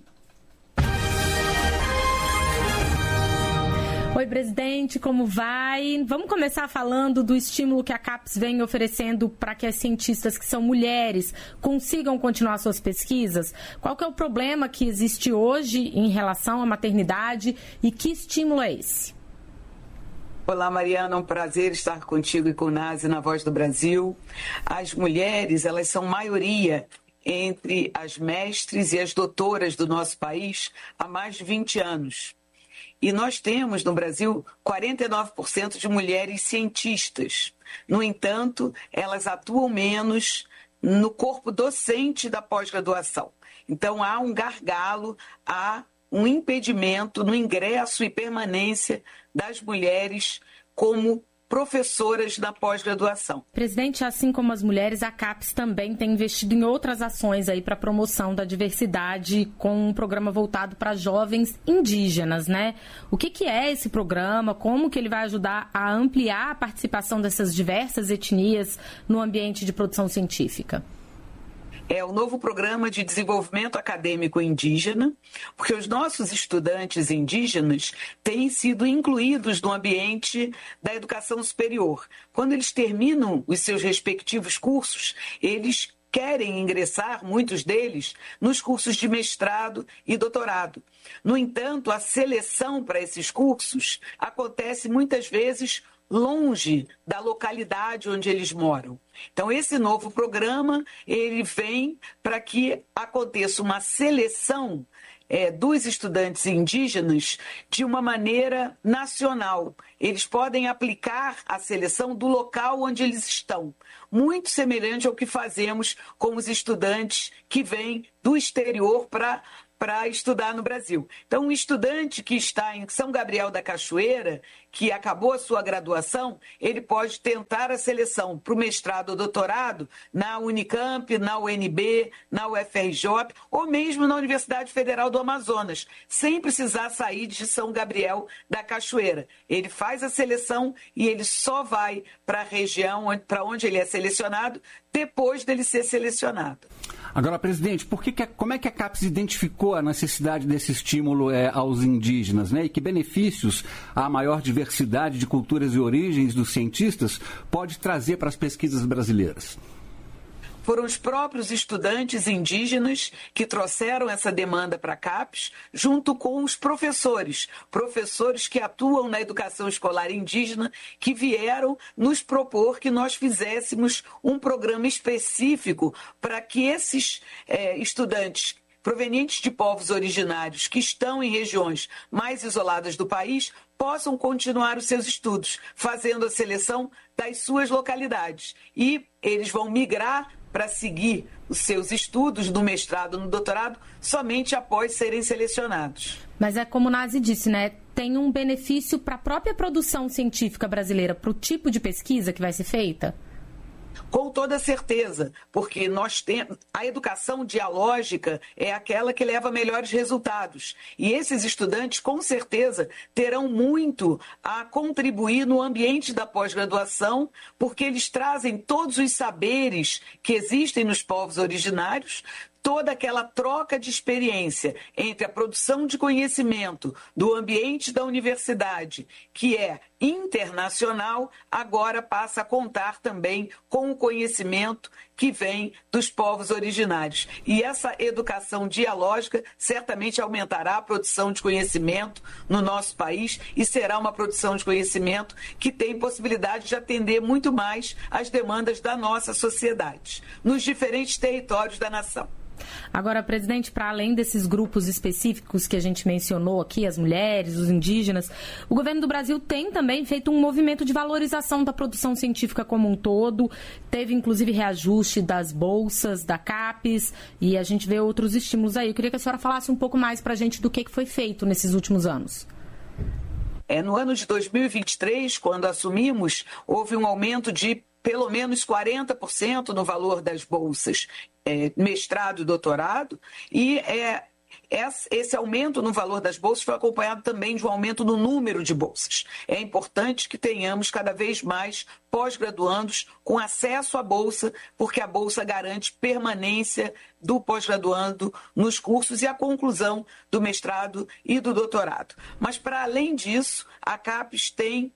Oi, presidente, como vai? Vamos começar falando do estímulo que a CAPES vem oferecendo para que as cientistas que são mulheres consigam continuar suas pesquisas. Qual que é o problema que existe hoje em relação à maternidade e que estímulo é esse? Olá, Mariana, é um prazer estar contigo e com o Nazi na Voz do Brasil. As mulheres, elas são maioria entre as mestres e as doutoras do nosso país há mais de 20 anos. E nós temos no Brasil 49% de mulheres cientistas. No entanto, elas atuam menos no corpo docente da pós-graduação. Então, há um gargalo, há um impedimento no ingresso e permanência das mulheres como professoras da pós-graduação. Presidente, assim como as mulheres, a CAPES também tem investido em outras ações aí para a promoção da diversidade com um programa voltado para jovens indígenas, né? O que é esse programa? Como que ele vai ajudar a ampliar a participação dessas diversas etnias no ambiente de produção científica? é o novo programa de desenvolvimento acadêmico indígena, porque os nossos estudantes indígenas têm sido incluídos no ambiente da educação superior. Quando eles terminam os seus respectivos cursos, eles querem ingressar, muitos deles, nos cursos de mestrado e doutorado. No entanto, a seleção para esses cursos acontece muitas vezes longe da localidade onde eles moram. Então, esse novo programa, ele vem para que aconteça uma seleção dos estudantes indígenas de uma maneira nacional. Eles podem aplicar a seleção do local onde eles estão, muito semelhante ao que fazemos com os estudantes que vêm do exterior para estudar no Brasil. Então, um estudante que está em São Gabriel da Cachoeira, que acabou a sua graduação, ele pode tentar a seleção para o mestrado ou doutorado na Unicamp, na UNB, na UFRJ ou mesmo na Universidade Federal do Amazonas, sem precisar sair de São Gabriel da Cachoeira. Ele faz a seleção e ele só vai para a região para onde ele é selecionado depois dele ser selecionado. Agora, presidente, como é que a CAPES identificou a necessidade desse estímulo aos indígenas, né? E que benefícios a maior diversidade de culturas e origens dos cientistas pode trazer para as pesquisas brasileiras? Foram os próprios estudantes indígenas que trouxeram essa demanda para a CAPES, junto com os professores que atuam na educação escolar indígena, que vieram nos propor que nós fizéssemos um programa específico para que esses estudantes provenientes de povos originários que estão em regiões mais isoladas do país possam continuar os seus estudos, fazendo a seleção das suas localidades. E eles vão migrar para seguir os seus estudos no mestrado, no doutorado, somente após serem selecionados. Mas é como o Nazi disse, né? Tem um benefício para a própria produção científica brasileira, para o tipo de pesquisa que vai ser feita? Com toda certeza, porque nós temos a educação dialógica é aquela que leva a melhores resultados. E esses estudantes, com certeza, terão muito a contribuir no ambiente da pós-graduação, porque eles trazem todos os saberes que existem nos povos originários, toda aquela troca de experiência entre a produção de conhecimento do ambiente da universidade, que é internacional, agora passa a contar também com o conhecimento que vem dos povos originários. E essa educação dialógica certamente aumentará a produção de conhecimento no nosso país e será uma produção de conhecimento que tem possibilidade de atender muito mais às demandas da nossa sociedade, nos diferentes territórios da nação. Agora, presidente, para além desses grupos específicos que a gente mencionou aqui, as mulheres, os indígenas, o governo do Brasil tem também feito um movimento de valorização da produção científica como um todo. Teve, inclusive, reajuste das bolsas, da CAPES, e a gente vê outros estímulos aí. Eu queria que a senhora falasse um pouco mais para a gente do que foi feito nesses últimos anos. No ano de 2023, quando assumimos, houve um aumento de pelo menos 40% no valor das bolsas, mestrado e doutorado, e esse aumento no valor das bolsas foi acompanhado também de um aumento no número de bolsas. É importante que tenhamos cada vez mais pós-graduandos com acesso à bolsa, porque a bolsa garante permanência do pós-graduando nos cursos e a conclusão do mestrado e do doutorado. Mas, para além disso, a CAPES tem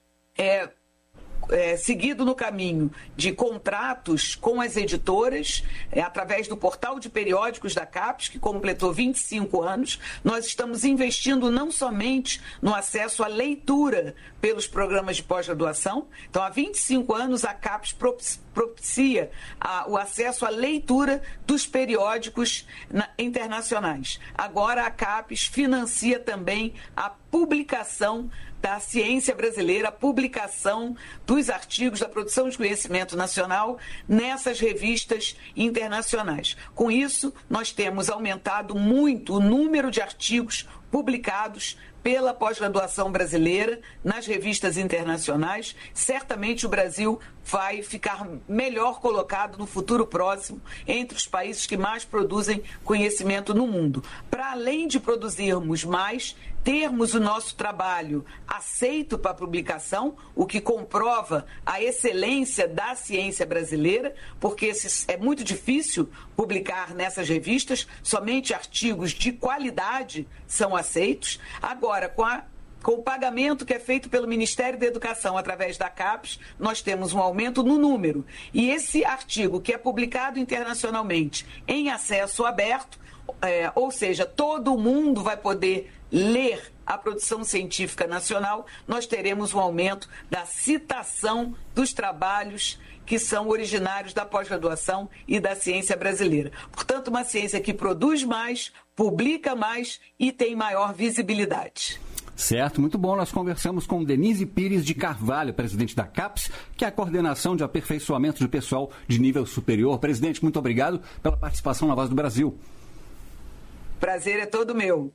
seguido no caminho de contratos com as editoras, através do portal de periódicos da CAPES, que completou 25 anos. Nós estamos investindo não somente no acesso à leitura pelos programas de pós-graduação. Então, há 25 anos, a CAPES propicia o acesso à leitura dos periódicos internacionais. Agora, a CAPES financia também a publicação da ciência brasileira, a publicação dos artigos da produção de conhecimento nacional nessas revistas internacionais. Com isso, nós temos aumentado muito o número de artigos publicados pela pós-graduação brasileira nas revistas internacionais. Certamente o Brasil vai ficar melhor colocado no futuro próximo entre os países que mais produzem conhecimento no mundo. Para além de produzirmos mais, termos o nosso trabalho aceito para publicação, o que comprova a excelência da ciência brasileira, porque é muito difícil publicar nessas revistas, somente artigos de qualidade são aceitos. Agora, com o pagamento que é feito pelo Ministério da Educação através da CAPES, nós temos um aumento no número. E esse artigo que é publicado internacionalmente em acesso aberto, ou seja, todo mundo vai poder ler a produção científica nacional, nós teremos um aumento da citação dos trabalhos que são originários da pós-graduação e da ciência brasileira. Portanto, uma ciência que produz mais, publica mais e tem maior visibilidade. Certo, muito bom. Nós conversamos com Denise Pires de Carvalho, presidente da CAPES, que é a Coordenação de Aperfeiçoamento de Pessoal de Nível Superior. Presidente, muito obrigado pela participação na Voz do Brasil. Prazer é todo meu.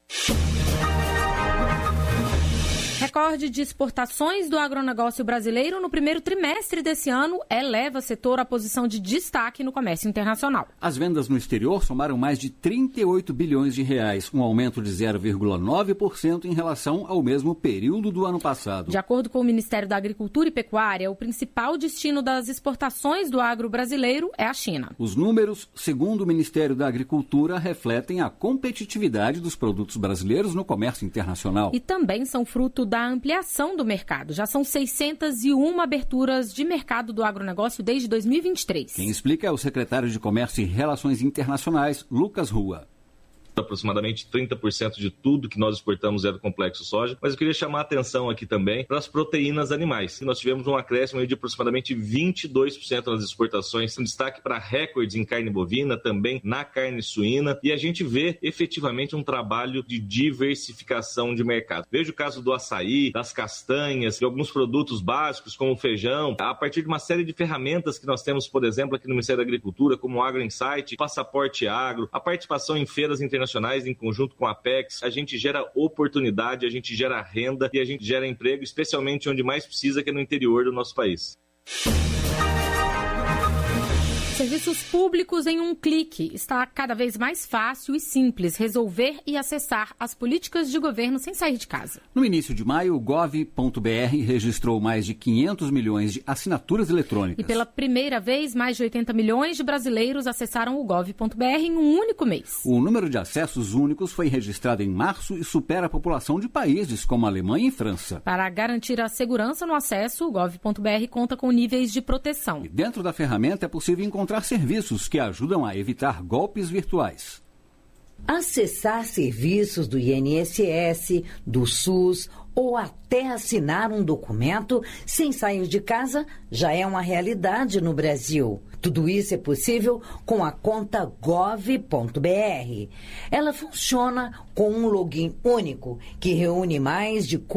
Recorde de exportações do agronegócio brasileiro no primeiro trimestre desse ano eleva o setor à posição de destaque no comércio internacional. As vendas no exterior somaram mais de 38 bilhões de reais, um aumento de 0,9% em relação ao mesmo período do ano passado. De acordo com o Ministério da Agricultura e Pecuária, o principal destino das exportações do agro brasileiro é a China. Os números, segundo o Ministério da Agricultura, refletem a competitividade dos produtos brasileiros no comércio internacional. E também são fruto da ampliação do mercado. Já são 601 aberturas de mercado do agronegócio desde 2023. Quem explica é o secretário de Comércio e Relações Internacionais, Lucas Rua. Aproximadamente 30% de tudo que nós exportamos é do complexo soja, mas eu queria chamar a atenção aqui também para as proteínas animais. Nós tivemos um acréscimo de aproximadamente 22% nas exportações, um destaque para recordes em carne bovina, também na carne suína, e a gente vê efetivamente um trabalho de diversificação de mercado. Veja o caso do açaí, das castanhas, de alguns produtos básicos como o feijão, a partir de uma série de ferramentas que nós temos, por exemplo, aqui no Ministério da Agricultura, como o Agro Insight, Passaporte Agro, a participação em feiras internacionais em conjunto com a Apex, a gente gera oportunidade, a gente gera renda e a gente gera emprego, especialmente onde mais precisa, que é no interior do nosso país. Serviços públicos em um clique. Está cada vez mais fácil e simples resolver e acessar as políticas de governo sem sair de casa. No início de maio, o Gov.br registrou mais de 500 milhões de assinaturas eletrônicas. E pela primeira vez, mais de 80 milhões de brasileiros acessaram o Gov.br em um único mês. O número de acessos únicos foi registrado em março e supera a população de países como Alemanha e França. Para garantir a segurança no acesso, o Gov.br conta com níveis de proteção. E dentro da ferramenta é possível encontrar serviços que ajudam a evitar golpes virtuais. Acessar serviços do INSS, do SUS ou até assinar um documento sem sair de casa já é uma realidade no Brasil. Tudo isso é possível com a conta Gov.br. Ela funciona com um login único que reúne mais de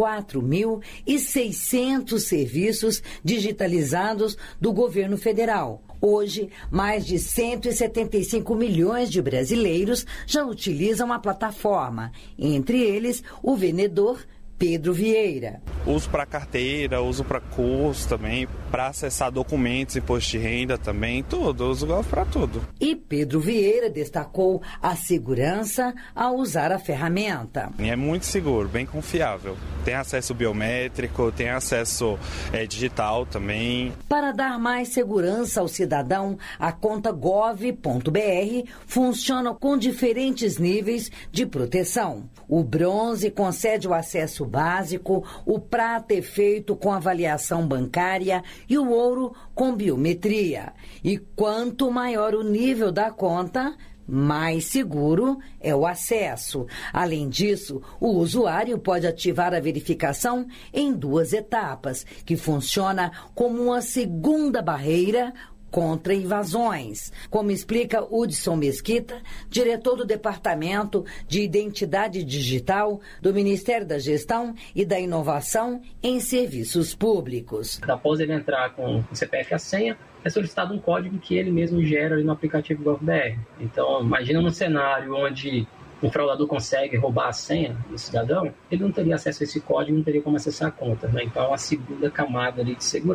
4.600 serviços digitalizados do governo federal. Hoje, mais de 175 milhões de brasileiros já utilizam a plataforma, entre eles o vendedor Pedro Vieira. Uso para carteira, uso para curso também, para acessar documentos, imposto de renda também, tudo, uso para tudo. E Pedro Vieira destacou a segurança ao usar a ferramenta. É muito seguro, bem confiável. Tem acesso biométrico, tem acesso digital também. Para dar mais segurança ao cidadão, a conta Gov.br funciona com diferentes níveis de proteção. O bronze concede o acesso básico, o prata é feito com avaliação bancária e o ouro com biometria. E quanto maior o nível da conta, mais seguro é o acesso. Além disso, o usuário pode ativar a verificação em 2 etapas, que funciona como uma segunda barreira contra invasões, como explica Hudson Mesquita, diretor do Departamento de Identidade Digital do Ministério da Gestão e da Inovação em Serviços Públicos. Após ele entrar com o CPF e a senha, é solicitado um código que ele mesmo gera ali no aplicativo GovBR. Então, imagina um cenário onde um fraudador consegue roubar a senha do cidadão, ele não teria acesso a esse código, não teria como acessar a conta, né? Então, é uma segunda camada ali de segurança.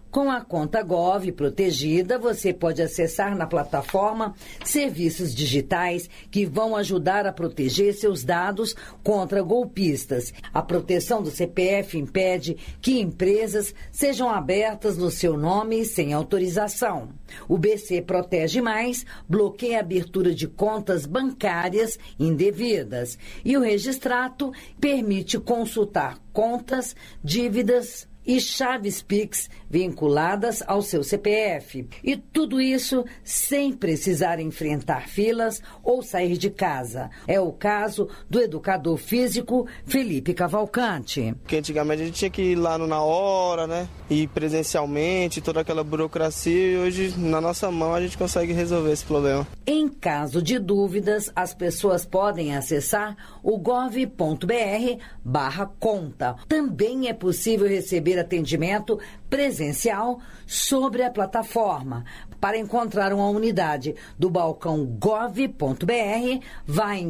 Com a conta Gov protegida, você pode acessar na plataforma serviços digitais que vão ajudar a proteger seus dados contra golpistas. A proteção do CPF impede que empresas sejam abertas no seu nome sem autorização. O BC Protege Mais bloqueia a abertura de contas bancárias indevidas. E o Registrato permite consultar contas, dívidas e chaves Pix vinculadas ao seu CPF. E tudo isso sem precisar enfrentar filas ou sair de casa. É o caso do educador físico Felipe Cavalcante. Porque antigamente a gente tinha que ir lá na hora, né? Ir presencialmente, toda aquela burocracia, e hoje na nossa mão a gente consegue resolver esse problema. Em caso de dúvidas, as pessoas podem acessar o gov.br/conta. Também é possível receber atendimento presencial sobre a plataforma. Para encontrar uma unidade do balcão gov.br, vá em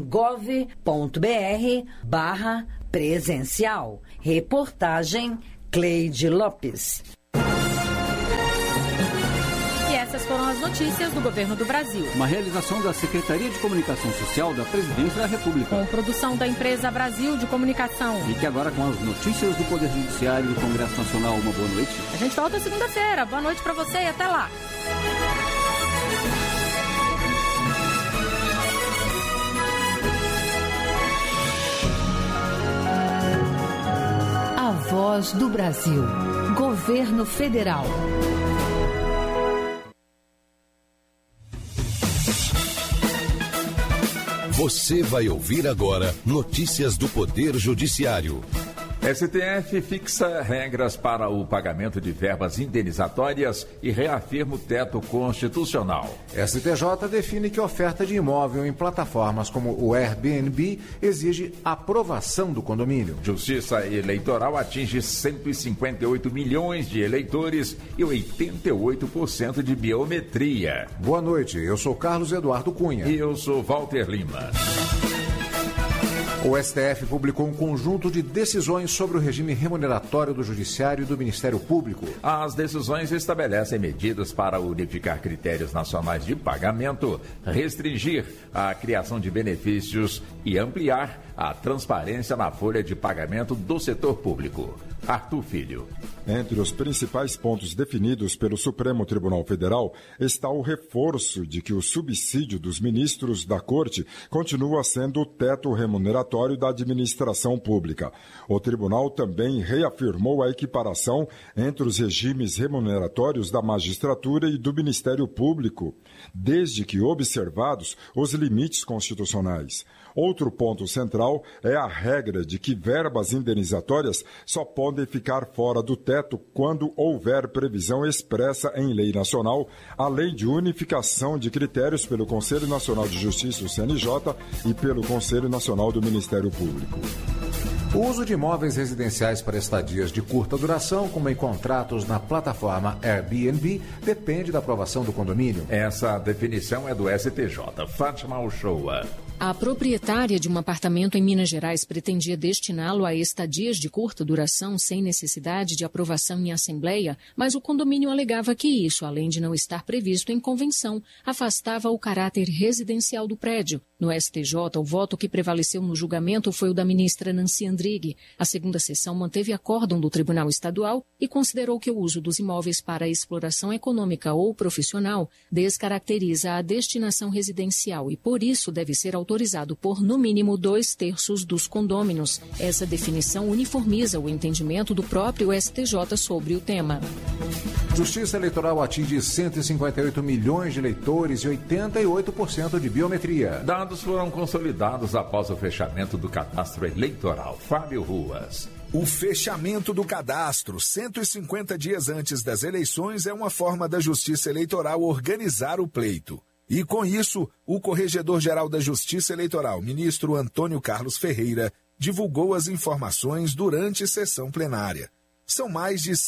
gov.br/presencial. Reportagem Cleide Lopes. Essas foram as notícias do Governo do Brasil. Uma realização da Secretaria de Comunicação Social da Presidência da República. Com produção da empresa Brasil de Comunicação. Fique agora com as notícias do Poder Judiciário e do Congresso Nacional. Uma boa noite. A gente volta segunda-feira. Boa noite para você e até lá. A Voz do Brasil. Governo Federal. Você vai ouvir agora notícias do Poder Judiciário. STF fixa regras para o pagamento de verbas indenizatórias e reafirma o teto constitucional. STJ define que oferta de imóvel em plataformas como o Airbnb exige aprovação do condomínio. Justiça Eleitoral atinge 158 milhões de eleitores e 88% de biometria. Boa noite, eu sou Carlos Eduardo Cunha. E eu sou Walter Lima. O STF publicou um conjunto de decisões sobre o regime remuneratório do Judiciário e do Ministério Público. As decisões estabelecem medidas para unificar critérios nacionais de pagamento, restringir a criação de benefícios e ampliar a transparência na folha de pagamento do setor público. Arthur Filho. Entre os principais pontos definidos pelo Supremo Tribunal Federal está o reforço de que o subsídio dos ministros da Corte continua sendo o teto remuneratório da administração pública. O tribunal também reafirmou a equiparação entre os regimes remuneratórios da magistratura e do Ministério Público, desde que observados os limites constitucionais. Outro ponto central é a regra de que verbas indenizatórias só podem ficar fora do teto quando houver previsão expressa em lei nacional, além de unificação de critérios pelo Conselho Nacional de Justiça, o CNJ, e pelo Conselho Nacional do Ministério Público. O uso de imóveis residenciais para estadias de curta duração, como em contratos na plataforma Airbnb, depende da aprovação do condomínio. Essa definição é do STJ. Fátima Uchoa. A proprietária de um apartamento em Minas Gerais pretendia destiná-lo a estadias de curta duração sem necessidade de aprovação em assembleia, mas o condomínio alegava que isso, além de não estar previsto em convenção, afastava o caráter residencial do prédio. No STJ, o voto que prevaleceu no julgamento foi o da ministra Nancy Andrighi. A segunda sessão manteve acórdão do Tribunal Estadual e considerou que o uso dos imóveis para exploração econômica ou profissional descaracteriza a destinação residencial e, por isso, deve ser autorizado por, no mínimo, 2/3 dos condôminos. Essa definição uniformiza o entendimento do próprio STJ sobre o tema. Justiça Eleitoral atinge 158 milhões de eleitores e 88% de biometria. Dados foram consolidados após o fechamento do cadastro eleitoral. Fábio Ruas. O fechamento do cadastro 150 dias antes das eleições é uma forma da Justiça Eleitoral organizar o pleito. E com isso, o Corregedor-Geral da Justiça Eleitoral, ministro Antônio Carlos Ferreira, divulgou as informações durante sessão plenária. São mais de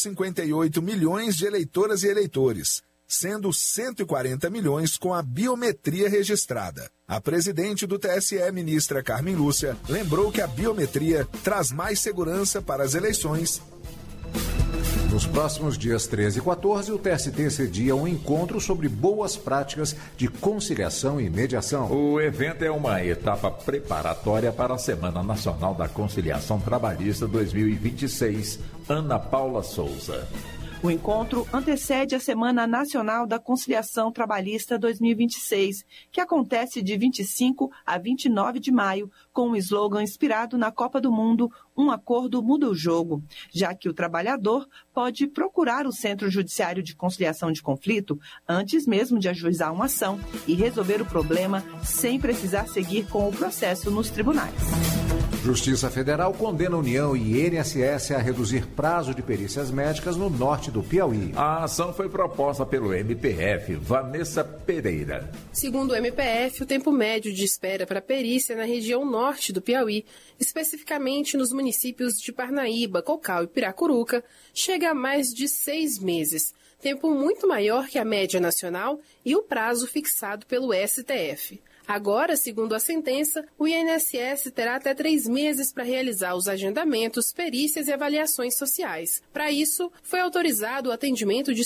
158 milhões de eleitoras e eleitores, sendo 140 milhões com a biometria registrada. A presidente do TSE, ministra Carmen Lúcia, lembrou que a biometria traz mais segurança para as eleições. Nos próximos dias 13 e 14, o TST cedia um encontro sobre boas práticas de conciliação e mediação. O evento é uma etapa preparatória para a Semana Nacional da Conciliação Trabalhista 2026. Ana Paula Souza. O encontro antecede a Semana Nacional da Conciliação Trabalhista 2026, que acontece de 25 a 29 de maio, com um slogan inspirado na Copa do Mundo, um acordo muda o jogo, já que o trabalhador pode procurar o Centro Judiciário de Conciliação de Conflito antes mesmo de ajuizar uma ação e resolver o problema sem precisar seguir com o processo nos tribunais. Justiça Federal condena a União e INSS a reduzir prazo de perícias médicas no norte do Piauí. A ação foi proposta pelo MPF. Vanessa Pereira. Segundo o MPF, o tempo médio de espera para perícia na região norte do Piauí, especificamente nos municípios de Parnaíba, Cocal e Piracuruca, chega a mais de 6 meses, tempo muito maior que a média nacional e o prazo fixado pelo STF. Agora, segundo a sentença, o INSS terá até 3 meses para realizar os agendamentos, perícias e avaliações sociais. Para isso, foi autorizado o atendimento de